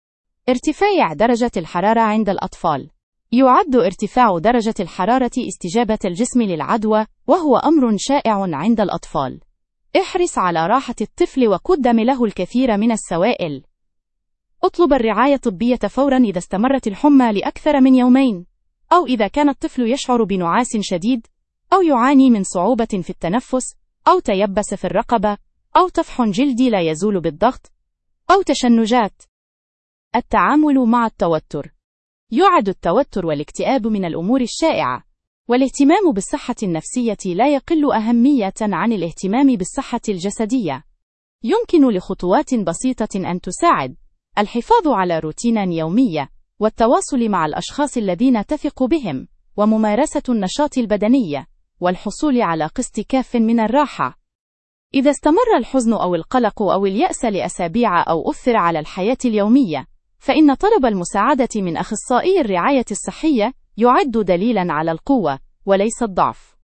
Speaker 1: ارتفاع درجة الحرارة عند الأطفال. يعد ارتفاع درجة الحرارة استجابة الجسم للعدوى، وهو أمر شائع عند الأطفال. احرص على راحة الطفل وقدم له الكثير من السوائل. اطلب الرعاية الطبية فورا إذا استمرت الحمى لأكثر من يومين، أو إذا كان الطفل يشعر بنعاس شديد، أو يعاني من صعوبة في التنفس، أو تيبس في الرقبة، أو طفح جلدي لا يزول بالضغط، أو تشنجات. التعامل مع التوتر. يعد التوتر والاكتئاب من الأمور الشائعة، والاهتمام بالصحة النفسية لا يقل أهمية عن الاهتمام بالصحة الجسدية. يمكن لخطوات بسيطة أن تساعد: الحفاظ على روتين يومي، والتواصل مع الأشخاص الذين تثق بهم، وممارسة النشاط البدني، والحصول على قسط كاف من الراحة. إذا استمر الحزن أو القلق أو اليأس لأسابيع أو أثر على الحياة اليومية، فإن طلب المساعدة من أخصائي الرعاية الصحية يعد دليلاً على القوة وليس الضعف.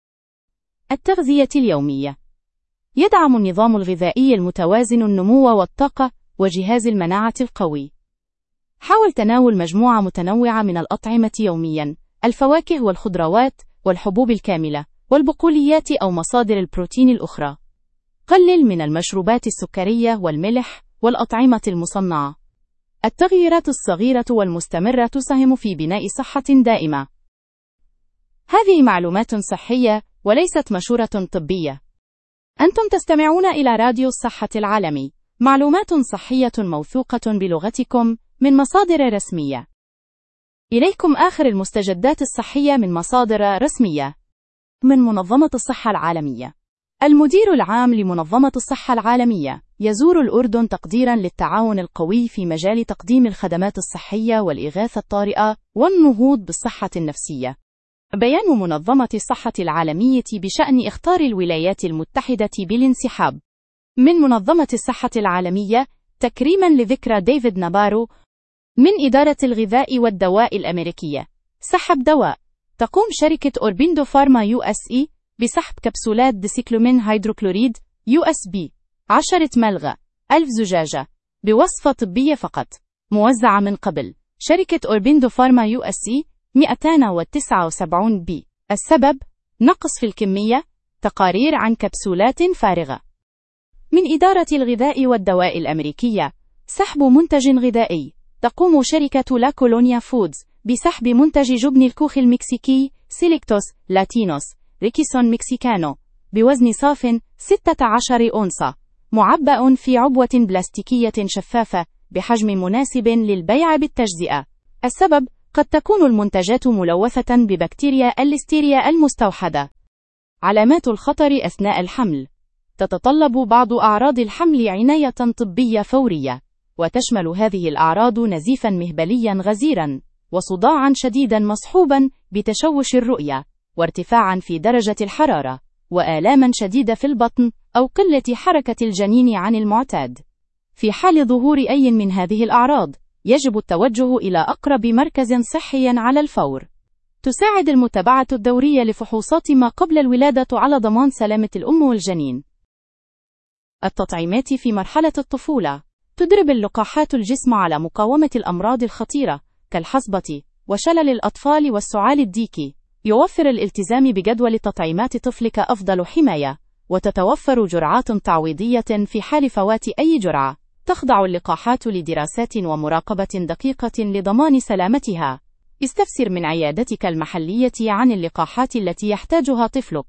Speaker 1: التغذية اليومية. يدعم النظام الغذائي المتوازن النمو والطاقة وجهاز المناعة القوي. حاول تناول مجموعة متنوعة من الأطعمة يومياً: الفواكه والخضروات والحبوب الكاملة والبقوليات أو مصادر البروتين الأخرى. قلل من المشروبات السكرية والملح والأطعمة المصنعة. التغييرات الصغيرة والمستمرة تساهم في بناء صحة دائمة. هذه معلومات صحية وليست مشورة طبية. أنتم تستمعون إلى راديو الصحة العالمي، معلومات صحية موثوقة بلغتكم من مصادر رسمية. إليكم آخر المستجدات الصحية من مصادر رسمية. من منظمة الصحة العالمية. المدير العام لمنظمة الصحة العالمية يزور الأردن تقديرا للتعاون القوي في مجال تقديم الخدمات الصحية والإغاثة الطارئة والنهوض بالصحة النفسية. بيان منظمة الصحة العالمية بشأن إخطار الولايات المتحدة بالانسحاب من منظمة الصحة العالمية تكريما لذكرى ديفيد نابارو. من إدارة الغذاء والدواء الأمريكية، سحب دواء. تقوم شركة أوربيندو فارما يو اس اي بسحب كبسولات ديسيكلومين هيدروكلوريد يو اس بي عشرة ملغ ألف زجاجة بوصفة طبية فقط، موزعة من قبل شركة أوربيندو فارما يو اس اي مئتين وتسعة وسبعين بي. السبب: نقص في الكمية. تقارير عن كبسولات فارغة. من إدارة الغذاء والدواء الأمريكية، سحب منتج غذائي. تقوم شركة لا كولونيا فودز بسحب منتج جبن الكوخ المكسيكي سيليكتوس لاتينوس ريكيسون مكسيكانو بوزن صاف ستة عشر أونصة، معبأ في عبوة بلاستيكية شفافة بحجم مناسب للبيع بالتجزئة. السبب: قد تكون المنتجات ملوثة ببكتيريا الليستيريا المستوحدة. علامات الخطر أثناء الحمل. تتطلب بعض أعراض الحمل عناية طبية فورية، وتشمل هذه الأعراض نزيفاً مهبلياً غزيراً، وصداعاً شديداً مصحوباً بتشوش الرؤية، وارتفاعاً في درجة الحرارة، وآلاماً شديدة في البطن أو قلة حركة الجنين عن المعتاد. في حال ظهور أي من هذه الأعراض، يجب التوجه إلى أقرب مركز صحي على الفور. تساعد المتابعة الدورية لفحوصات ما قبل الولادة على ضمان سلامة الأم والجنين. التطعيمات في مرحلة الطفولة. تدرب اللقاحات الجسم على مقاومة الأمراض الخطيرة كالحصبة وشلل الأطفال والسعال الديكي. يوفر الالتزام بجدول تطعيمات طفلك أفضل حماية، وتتوفر جرعات تعويضية في حال فوات أي جرعة. تخضع اللقاحات لدراسات ومراقبة دقيقة لضمان سلامتها. استفسر من عيادتك المحلية عن اللقاحات التي يحتاجها طفلك.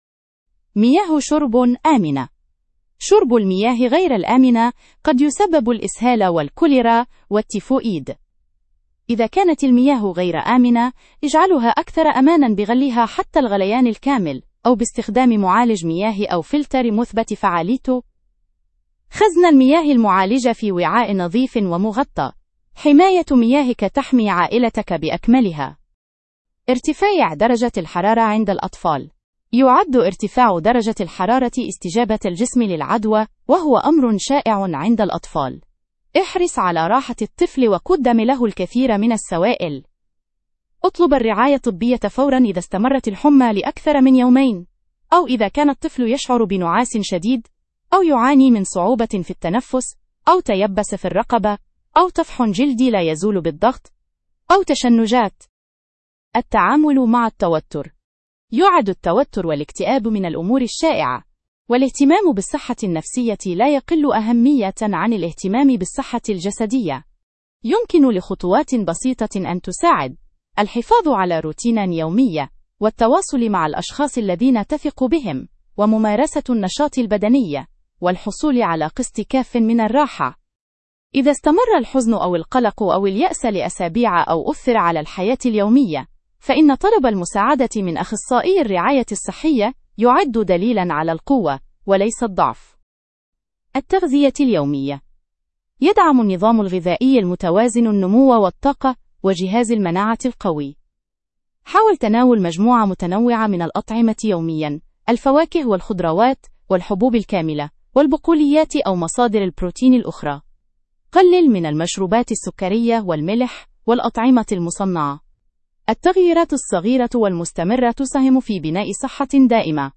Speaker 1: مياه شرب آمنة. شرب المياه غير الآمنة قد يسبب الإسهال والكوليرا والتيفوئيد. إذا كانت المياه غير آمنة، اجعلها أكثر أماناً بغليها حتى الغليان الكامل، أو باستخدام معالج مياه أو فلتر مثبت فعاليته. خزن المياه المعالجة في وعاء نظيف ومغطى. حماية مياهك تحمي عائلتك بأكملها. ارتفاع درجة الحرارة عند الأطفال. يعد ارتفاع درجة الحرارة استجابة الجسم للعدوى، وهو أمر شائع عند الأطفال. احرص على راحة الطفل وقدم له الكثير من السوائل. اطلب الرعاية الطبية فورا إذا استمرت الحمى لأكثر من يومين، أو إذا كان الطفل يشعر بنعاس شديد، أو يعاني من صعوبة في التنفس، أو تيبس في الرقبة، أو طفح جلدي لا يزول بالضغط، أو تشنجات. التعامل مع التوتر. يعد التوتر والاكتئاب من الأمور الشائعة، والاهتمام بالصحة النفسية لا يقل أهمية عن الاهتمام بالصحة الجسدية. يمكن لخطوات بسيطة أن تساعد: الحفاظ على روتين يومي، والتواصل مع الأشخاص الذين تثق بهم، وممارسة النشاط البدني، والحصول على قسط كاف من الراحة. إذا استمر الحزن أو القلق أو اليأس لأسابيع أو أثر على الحياة اليومية، فإن طلب المساعدة من أخصائي الرعاية الصحية يعد دليلاً على القوة وليس الضعف. التغذية اليومية. يدعم النظام الغذائي المتوازن النمو والطاقة وجهاز المناعة القوي. حاول تناول مجموعة متنوعة من الأطعمة يومياً: الفواكه والخضروات والحبوب الكاملة والبقوليات أو مصادر البروتين الأخرى. قلل من المشروبات السكرية والملح والأطعمة المصنعة. التغييرات الصغيرة والمستمرة تساهم في بناء صحة دائمة.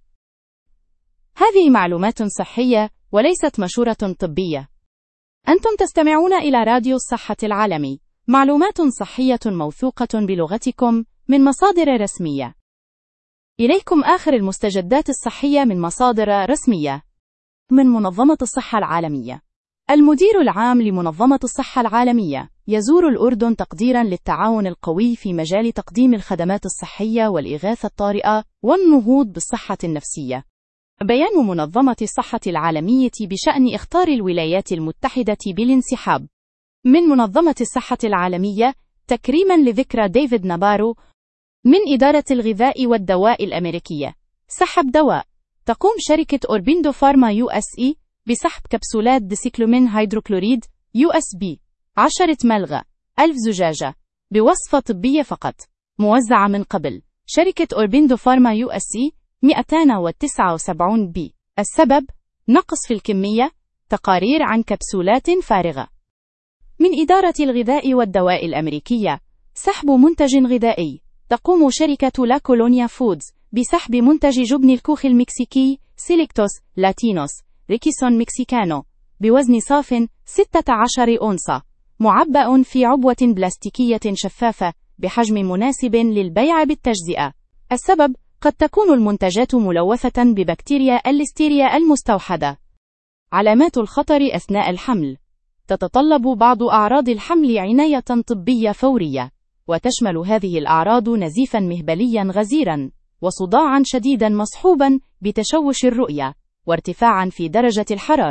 Speaker 1: هذه معلومات صحية وليست مشورة طبية. أنتم تستمعون إلى راديو الصحة العالمي، معلومات صحية موثوقة بلغتكم من مصادر رسمية. إليكم آخر المستجدات الصحية من مصادر رسمية. من منظمة الصحة العالمية. المدير العام لمنظمة الصحة العالمية يزور الأردن تقديراً للتعاون القوي في مجال تقديم الخدمات الصحية والإغاثة الطارئة والنهوض بالصحة النفسية. بيان منظمة الصحة العالمية بشأن إخطار الولايات المتحدة بالانسحاب من منظمة الصحة العالمية تكريماً لذكرى ديفيد نابارو. من إدارة الغذاء والدواء الأمريكية. سحب دواء. تقوم شركة أوربيندو فارما يو اس اي بسحب كبسولات ديسيكلومين هيدروكلوريد يو اس بي عشرة ملغ ألف زجاجة بوصفة طبية فقط، موزعة من قبل شركة أوربيندو فارما يو اس اي مئتين وتسعة وسبعين بي. السبب: نقص في الكمية. تقارير عن كبسولات فارغة. من إدارة الغذاء والدواء الأمريكية. سحب منتج غذائي. تقوم شركة لا كولونيا فودز بسحب منتج جبن الكوخ المكسيكي سيليكتوس لاتينوس ريكيسون مكسيكانو بوزن صاف ستة عشر أونصة، معبأ في عبوة بلاستيكية شفافة بحجم مناسب للبيع بالتجزئة. السبب: قد تكون المنتجات ملوثة ببكتيريا الليستيريا المستوحدة. علامات الخطر أثناء الحمل. تتطلب بعض أعراض الحمل عناية طبية فورية، وتشمل هذه الأعراض نزيفاً مهبلياً غزيراً، وصداعاً شديداً مصحوباً بتشوش الرؤية، وارتفاعاً في درجة الحرارة،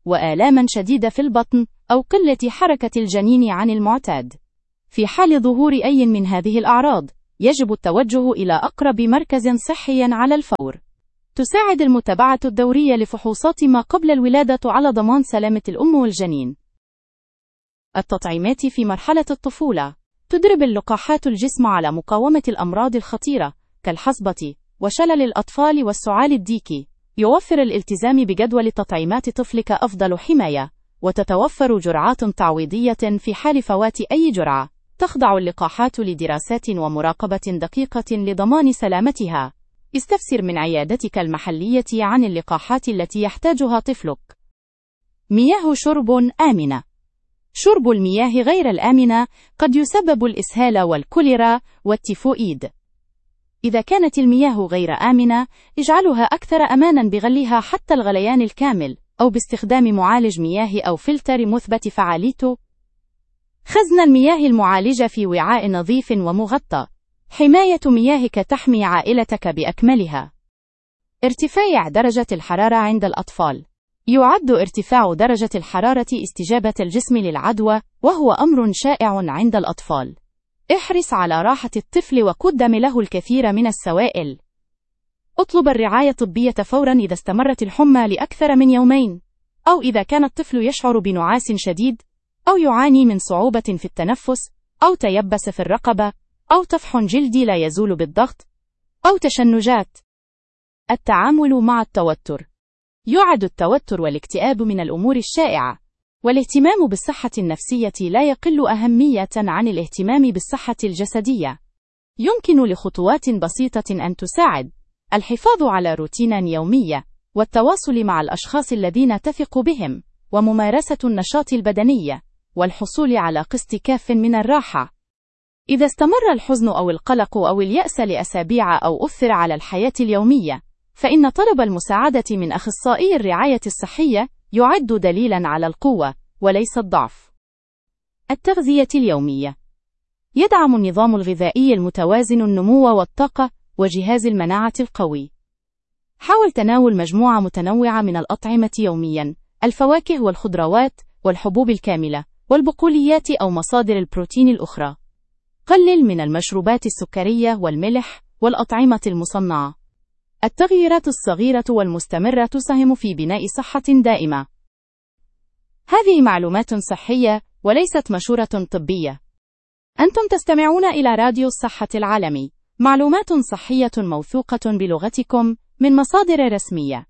Speaker 1: وآلاما شديدة في البطن أو قلة حركة الجنين عن المعتاد. في حال ظهور أي من هذه الأعراض، يجب التوجه إلى أقرب مركز صحي على الفور. تساعد المتابعة الدورية لفحوصات ما قبل الولادة على ضمان سلامة الأم والجنين. التطعيمات في مرحلة الطفولة. تدرب اللقاحات الجسم على مقاومة الأمراض الخطيرة كالحصبة وشلل الأطفال والسعال الديكي. يوفر الالتزام بجدول تطعيمات طفلك أفضل حماية، وتتوفر جرعات تعويضية في حال فوات أي جرعة. تخضع اللقاحات لدراسات ومراقبة دقيقة لضمان سلامتها. استفسر من عيادتك المحلية عن اللقاحات التي يحتاجها طفلك. مياه شرب آمنة. شرب المياه غير الآمنة قد يسبب الإسهال والكوليرا والتيفوئيد. إذا كانت المياه غير آمنة، اجعلها أكثر أماناً بغليها حتى الغليان الكامل، أو باستخدام معالج مياه أو فلتر مثبت فعاليته. خزن المياه المعالجة في وعاء نظيف ومغطى. حماية مياهك تحمي عائلتك بأكملها. ارتفاع درجة الحرارة عند الأطفال. يعد ارتفاع درجة الحرارة استجابة الجسم للعدوى، وهو أمر شائع عند الأطفال. احرص على راحة الطفل وقدم له الكثير من السوائل. اطلب الرعاية الطبية فورا إذا استمرت الحمى لأكثر من يومين، أو إذا كان الطفل يشعر بنعاس شديد، أو يعاني من صعوبة في التنفس، أو تيبس في الرقبة، أو طفح جلدي لا يزول بالضغط، أو تشنجات. التعامل مع التوتر. يعد التوتر والاكتئاب من الأمور الشائعة، والاهتمام بالصحة النفسية لا يقل أهمية عن الاهتمام بالصحة الجسدية. يمكن لخطوات بسيطة أن تساعد: الحفاظ على روتين يومي، والتواصل مع الأشخاص الذين تثق بهم، وممارسة النشاط البدني، والحصول على قسط كاف من الراحة. إذا استمر الحزن أو القلق أو اليأس لأسابيع أو أثر على الحياة اليومية، فإن طلب المساعدة من أخصائي الرعاية الصحية يعد دليلاً على القوة وليس الضعف. التغذية اليومية. يدعم النظام الغذائي المتوازن النمو والطاقة وجهاز المناعة القوي. حاول تناول مجموعة متنوعة من الأطعمة يومياً: الفواكه والخضروات والحبوب الكاملة والبقوليات أو مصادر البروتين الأخرى. قلل من المشروبات السكرية والملح والأطعمة المصنعة. التغييرات الصغيرة والمستمرة تساهم في بناء صحة دائمة. هذه معلومات صحية وليست مشورة طبية. أنتم تستمعون إلى راديو الصحة العالمي، معلومات صحية موثوقة بلغتكم من مصادر رسمية.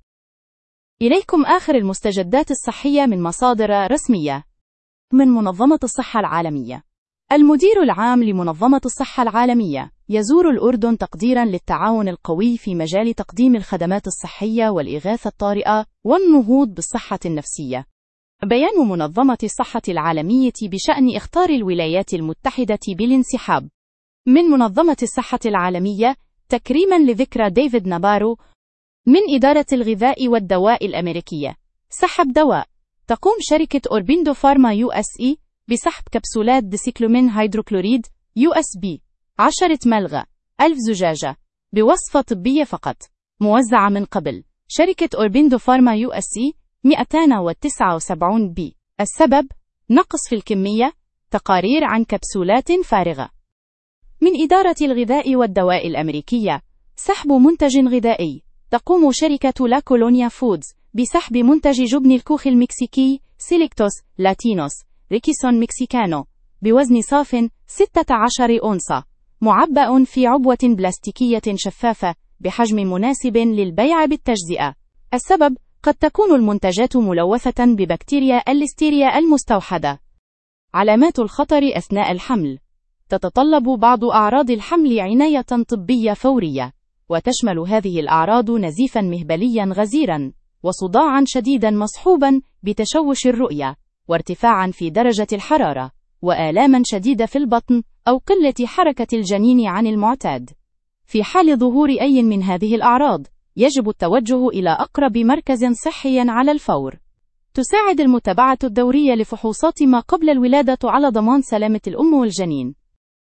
Speaker 1: إليكم آخر المستجدات الصحية من مصادر رسمية. من منظمة الصحة العالمية. المدير العام لمنظمة الصحة العالمية يزور الأردن تقديراً للتعاون القوي في مجال تقديم الخدمات الصحية والإغاثة الطارئة والنهوض بالصحة النفسية. بيان منظمة الصحة العالمية بشأن إخطار الولايات المتحدة بالانسحاب من منظمة الصحة العالمية تكريماً لذكرى ديفيد نابارو. من إدارة الغذاء والدواء الأمريكية. سحب دواء. تقوم شركة أوربيندو فارما يو اس اي بسحب كبسولات ديسيكلومين هيدروكلوريد يو اس بي عشرة ملغ ألف زجاجة بوصفة طبية فقط، موزعة من قبل شركة أوربيندو فارما يو اس اي مئتين وتسعة وسبعين بي. السبب: نقص في الكمية. تقارير عن كبسولات فارغة. من إدارة الغذاء والدواء الأمريكية. سحب منتج غذائي. تقوم شركة لا كولونيا فودز بسحب منتج جبن الكوخ المكسيكي سيليكتوس لاتينوس ريكيسون مكسيكانو بوزن صاف ستة عشر أونصة، معبأ في عبوة بلاستيكية شفافة بحجم مناسب للبيع بالتجزئة. السبب: قد تكون المنتجات ملوثة ببكتيريا الليستيريا المستوحدة. علامات الخطر أثناء الحمل. تتطلب بعض أعراض الحمل عناية طبية فورية، وتشمل هذه الأعراض نزيفاً مهبلياً غزيراً، وصداعاً شديداً مصحوباً بتشوش الرؤية، وارتفاعاً في درجة الحرارة، وآلاماً شديدة في البطن أو قلة حركة الجنين عن المعتاد. في حال ظهور أي من هذه الأعراض، يجب التوجه إلى أقرب مركز صحي على الفور. تساعد المتابعة الدورية لفحوصات ما قبل الولادة على ضمان سلامة الأم والجنين.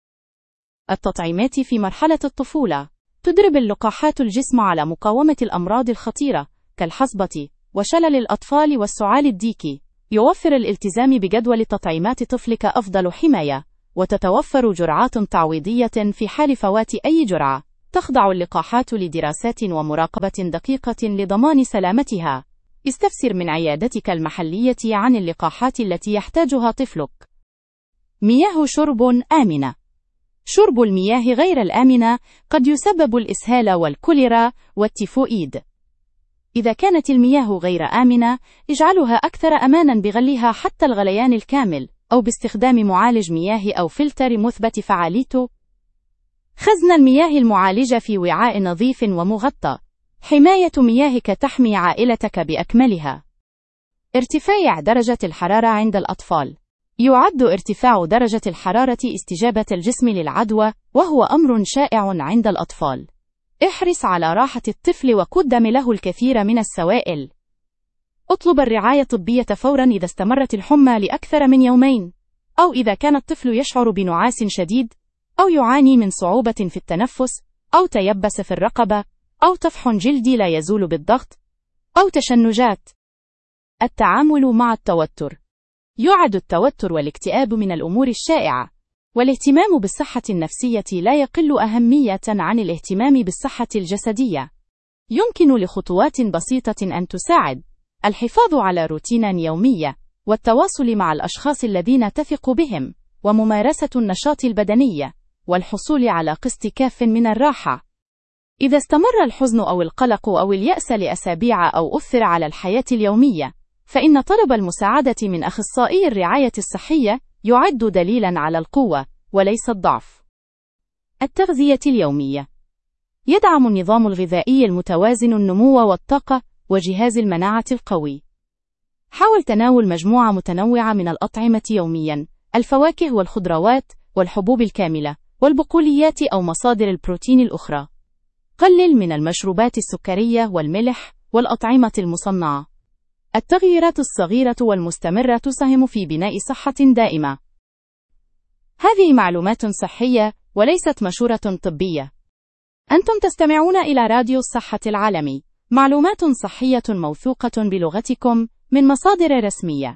Speaker 1: التطعيمات في مرحلة الطفولة. تدرب اللقاحات الجسم على مقاومة الأمراض الخطيرة كالحصبة وشلل الأطفال والسعال الديكي. يوفر الالتزام بجدول تطعيمات طفلك أفضل حماية، وتتوفر جرعات تعويضية في حال فوات أي جرعة. تخضع اللقاحات لدراسات ومراقبة دقيقة لضمان سلامتها. استفسر من عيادتك المحلية عن اللقاحات التي يحتاجها طفلك. مياه شرب آمنة. شرب المياه غير الآمنة قد يسبب الإسهال والكوليرا والتيفوئيد. إذا كانت المياه غير آمنة، اجعلها أكثر أماناً بغليها حتى الغليان الكامل، أو باستخدام معالج مياه أو فلتر مثبت فعاليته. خزن المياه المعالجة في وعاء نظيف ومغطى. حماية مياهك تحمي عائلتك بأكملها. ارتفاع درجة الحرارة عند الأطفال. يعد ارتفاع درجة الحرارة استجابة الجسم للعدوى، وهو أمر شائع عند الأطفال. احرص على راحة الطفل وقدم له الكثير من السوائل. اطلب الرعاية الطبية فورا إذا استمرت الحمى لأكثر من يومين، أو إذا كان الطفل يشعر بنعاس شديد، أو يعاني من صعوبة في التنفس، أو تيبس في الرقبة، أو طفح جلدي لا يزول بالضغط، أو تشنجات. التعامل مع التوتر. يعد التوتر والاكتئاب من الأمور الشائعة، والاهتمام بالصحة النفسية لا يقل أهمية عن الاهتمام بالصحة الجسدية. يمكن لخطوات بسيطة أن تساعد: الحفاظ على روتين يومي، والتواصل مع الأشخاص الذين تثق بهم، وممارسة النشاط البدني، والحصول على قسط كاف من الراحة. إذا استمر الحزن أو القلق أو اليأس لأسابيع أو أثر على الحياة اليومية، فإن طلب المساعدة من أخصائي الرعاية الصحية يعد دليلاً على القوة وليس الضعف. التغذية اليومية. يدعم النظام الغذائي المتوازن النمو والطاقة وجهاز المناعة القوي. حاول تناول مجموعة متنوعة من الأطعمة يومياً: الفواكه والخضروات والحبوب الكاملة والبقوليات أو مصادر البروتين الأخرى. قلل من المشروبات السكرية والملح والأطعمة المصنعة. التغييرات الصغيرة والمستمرة تساهم في بناء صحة دائمة. هذه معلومات صحية وليست مشورة طبية. أنتم تستمعون إلى راديو الصحة العالمي، معلومات صحية موثوقة بلغتكم من مصادر رسمية.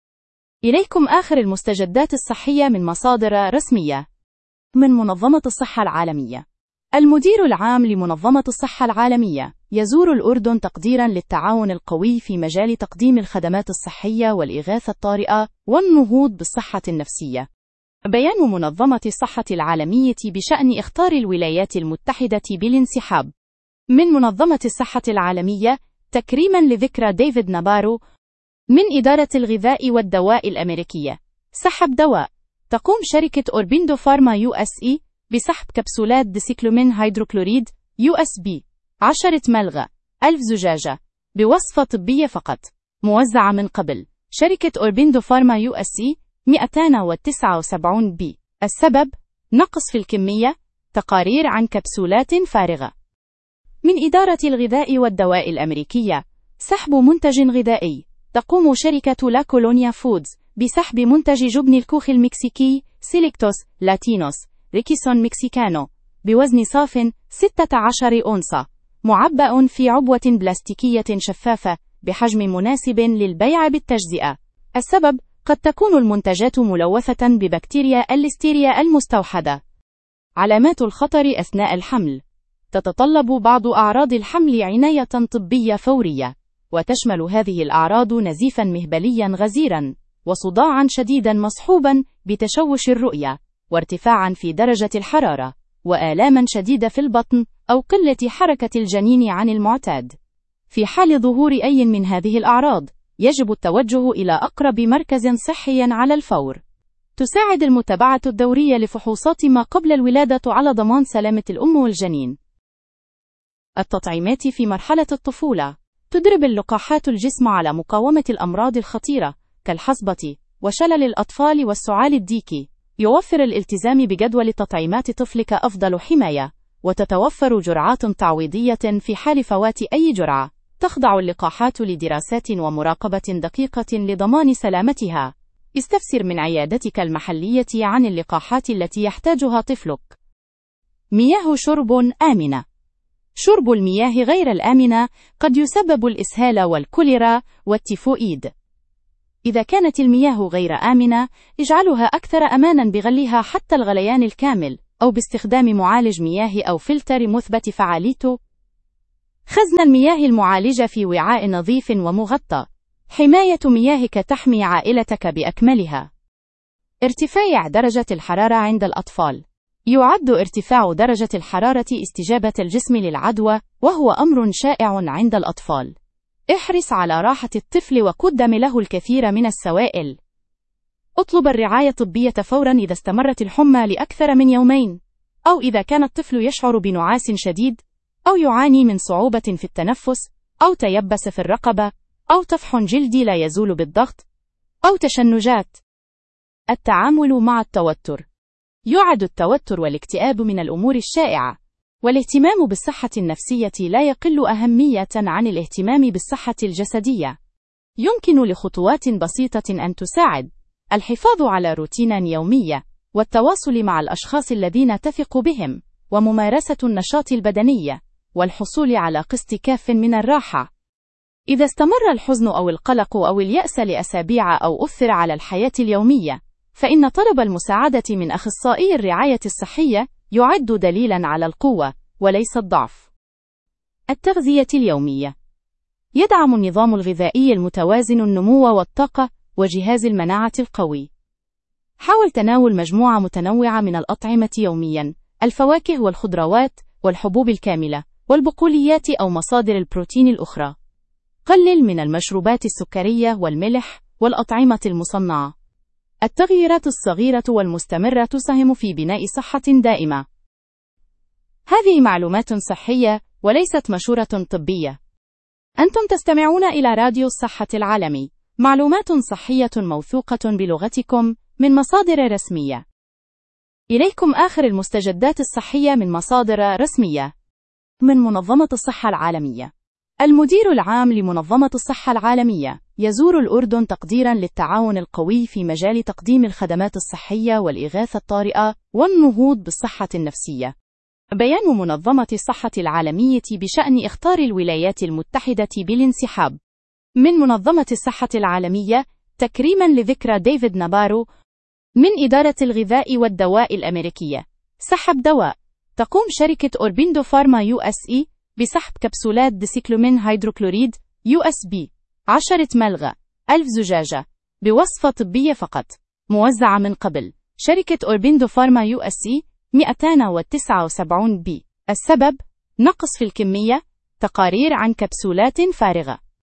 Speaker 1: إليكم آخر المستجدات الصحية من مصادر رسمية. من منظمة الصحة العالمية. المدير العام لمنظمة الصحة العالمية يزور الأردن تقديراً للتعاون القوي في مجال تقديم الخدمات الصحية والإغاثة الطارئة والنهوض بالصحة النفسية. بيان منظمة الصحة العالمية بشأن إخطار الولايات المتحدة بالانسحاب من منظمة الصحة العالمية تكريماً لذكرى ديفيد نابارو. من إدارة الغذاء والدواء الأمريكية. سحب دواء. تقوم شركة أوربيندو فارما يو اس اي بسحب كبسولات ديسيكلومين هيدروكلوريد يو اس بي عشرة ملغ ألف زجاجة بوصفة طبية فقط، موزعة من قبل شركة أوربيندو فارما يو اس اي مئتين وتسعة وسبعين بي. السبب: نقص في الكمية. تقارير عن كبسولات فارغة. من إدارة الغذاء والدواء الأمريكية. سحب منتج غذائي. تقوم شركة لا كولونيا فودز بسحب منتج جبن الكوخ المكسيكي سيليكتوس لاتينوس ريكيسون مكسيكانو بوزن صاف ستة عشر أونصة، معبأ في عبوة بلاستيكية شفافة بحجم مناسب للبيع بالتجزئة. السبب: قد تكون المنتجات ملوثة ببكتيريا الليستيريا المستوحدة. علامات الخطر أثناء الحمل. تتطلب بعض أعراض الحمل عناية طبية فورية، وتشمل هذه الأعراض نزيفاً مهبلياً غزيراً، وصداعاً شديداً مصحوباً بتشوش الرؤية، وارتفاعاً في درجة الحرارة، وآلاماً شديدة في البطن أو قلة حركة الجنين عن المعتاد. في حال ظهور أي من هذه الأعراض، يجب التوجه إلى أقرب مركز صحي على الفور. تساعد المتابعة الدورية لفحوصات ما قبل الولادة على ضمان سلامة الأم والجنين. التطعيمات في مرحلة الطفولة. تدرب اللقاحات الجسم على مقاومة الأمراض الخطيرة كالحصبة وشلل الأطفال والسعال الديكي. يوفر الالتزام بجدول تطعيمات طفلك أفضل حماية، وتتوفر جرعات تعويضية في حال فوات أي جرعة. تخضع اللقاحات لدراسات ومراقبة دقيقة لضمان سلامتها. استفسر من عيادتك المحلية عن اللقاحات التي يحتاجها طفلك. مياه شرب آمنة. شرب المياه غير الآمنة قد يسبب الإسهال والكوليرا والتيفوئيد. إذا كانت المياه غير آمنة، اجعلها أكثر أماناً بغليها حتى الغليان الكامل، أو باستخدام معالج مياه أو فلتر مثبت فعاليته. خزن المياه المعالجة في وعاء نظيف ومغطى. حماية مياهك تحمي عائلتك بأكملها. ارتفاع درجة الحرارة عند الأطفال. يعد ارتفاع درجة الحرارة استجابة الجسم للعدوى، وهو أمر شائع عند الأطفال. احرص على راحة الطفل وقدم له الكثير من السوائل. اطلب الرعاية الطبية فورا إذا استمرت الحمى لأكثر من يومين، أو إذا كان الطفل يشعر بنعاس شديد، أو يعاني من صعوبة في التنفس، أو تيبس في الرقبة، أو طفح جلدي لا يزول بالضغط، أو تشنجات. التعامل مع التوتر. يعد التوتر والاكتئاب من الأمور الشائعة، والاهتمام بالصحة النفسية لا يقل أهمية عن الاهتمام بالصحة الجسدية. يمكن لخطوات بسيطة أن تساعد: الحفاظ على روتين يومي، والتواصل مع الأشخاص الذين تثق بهم، وممارسة النشاط البدني، والحصول على قسط كاف من الراحة. إذا استمر الحزن أو القلق أو اليأس لأسابيع أو أثر على الحياة اليومية، فإن طلب المساعدة من أخصائي الرعاية الصحية يعد دليلاً على القوة وليس الضعف. التغذية اليومية. يدعم النظام الغذائي المتوازن النمو والطاقة وجهاز المناعة القوي. حاول تناول مجموعة متنوعة من الأطعمة يومياً: الفواكه والخضروات والحبوب الكاملة والبقوليات أو مصادر البروتين الأخرى. قلل من المشروبات السكرية والملح والأطعمة المصنعة. التغييرات الصغيرة والمستمرة تساهم في بناء صحة دائمة. هذه معلومات صحية وليست مشورة طبية. أنتم تستمعون إلى راديو الصحة العالمي، معلومات صحية موثوقة بلغتكم من مصادر رسمية. إليكم آخر المستجدات الصحية من مصادر رسمية. من منظمة الصحة العالمية. المدير العام لمنظمة الصحة العالمية يزور الأردن تقديراً للتعاون القوي في مجال تقديم الخدمات الصحية والإغاثة الطارئة والنهوض بالصحة النفسية. بيان منظمة الصحة العالمية بشأن إخطار الولايات المتحدة بالانسحاب من منظمة الصحة العالمية تكريماً لذكرى ديفيد نابارو. من إدارة الغذاء والدواء الأمريكية. سحب دواء. تقوم شركة أوربيندو فارما يو اس اي بسحب كبسولات ديسيكلومين هيدروكلوريد يو اس بي عشرة ملغ ألف زجاجة بوصفة طبية فقط، موزعة من قبل شركة أوربيندو فارما يو اس اي مئتين وتسعة وسبعين بي. السبب: نقص في الكمية. تقارير عن كبسولات فارغة.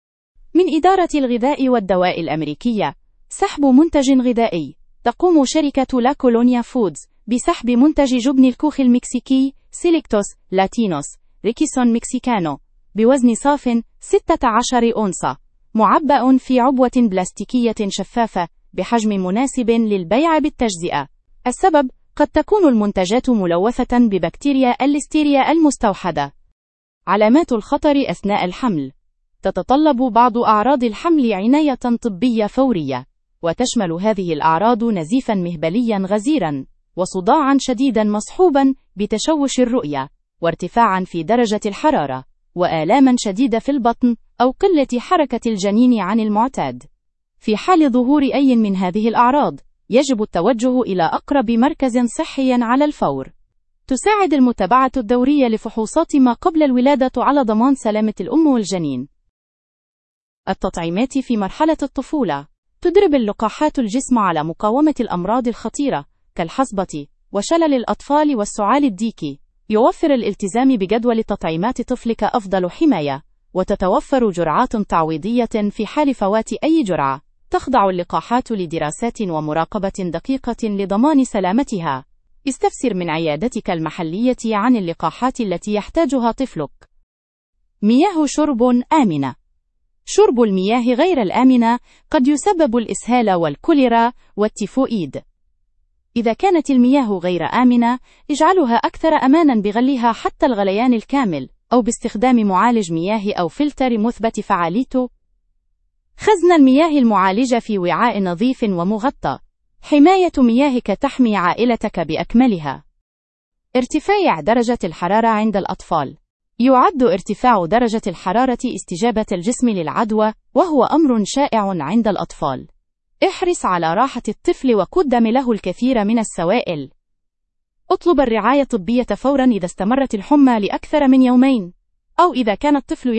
Speaker 1: من إدارة الغذاء والدواء الأمريكية. سحب منتج غذائي. تقوم شركة لا كولونيا فودز بسحب منتج جبن الكوخ المكسيكي سيليكتوس لاتينوس ريكيسون مكسيكانو بوزن صاف ستة عشر أونصة، معبأ في عبوة بلاستيكية شفافة بحجم مناسب للبيع بالتجزئة. السبب: قد تكون المنتجات ملوثة ببكتيريا الليستيريا المستوحدة. علامات الخطر أثناء الحمل. تتطلب بعض أعراض الحمل عناية طبية فورية، وتشمل هذه الأعراض نزيفاً مهبلياً غزيراً، وصداعاً شديداً مصحوباً بتشوش الرؤية، وارتفاعاً في درجة الحرارة، وآلاماً شديدة في البطن أو قلة حركة الجنين عن المعتاد. في حال ظهور أي من هذه الأعراض، يجب التوجه إلى أقرب مركز صحي على الفور. تساعد المتابعة الدورية لفحوصات ما قبل الولادة على ضمان سلامة الأم والجنين. التطعيمات في مرحلة الطفولة. تدرب اللقاحات الجسم على مقاومة الأمراض الخطيرة كالحصبة وشلل الأطفال والسعال الديكي. يوفر الالتزام بجدول تطعيمات طفلك أفضل حماية، وتتوفر جرعات تعويضية في حال فوات أي جرعة. تخضع اللقاحات لدراسات ومراقبة دقيقة لضمان سلامتها. استفسر من عيادتك المحلية عن اللقاحات التي يحتاجها طفلك. مياه شرب آمنة. شرب المياه غير الآمنة قد يسبب الإسهال والكوليرا والتيفوئيد. إذا كانت المياه غير آمنة، اجعلها أكثر أماناً بغليها حتى الغليان الكامل، أو باستخدام معالج مياه أو فلتر مثبت فعاليته. خزن المياه المعالجة في وعاء نظيف ومغطى. حماية مياهك تحمي عائلتك بأكملها. ارتفاع درجة الحرارة عند الأطفال. يعد ارتفاع درجة الحرارة استجابة الجسم للعدوى، وهو أمر شائع عند الأطفال. احرص على راحة الطفل وقدم له الكثير من السوائل. اطلب الرعاية الطبية فورا إذا استمرت الحمى لأكثر من يومين، أو إذا كان الطفل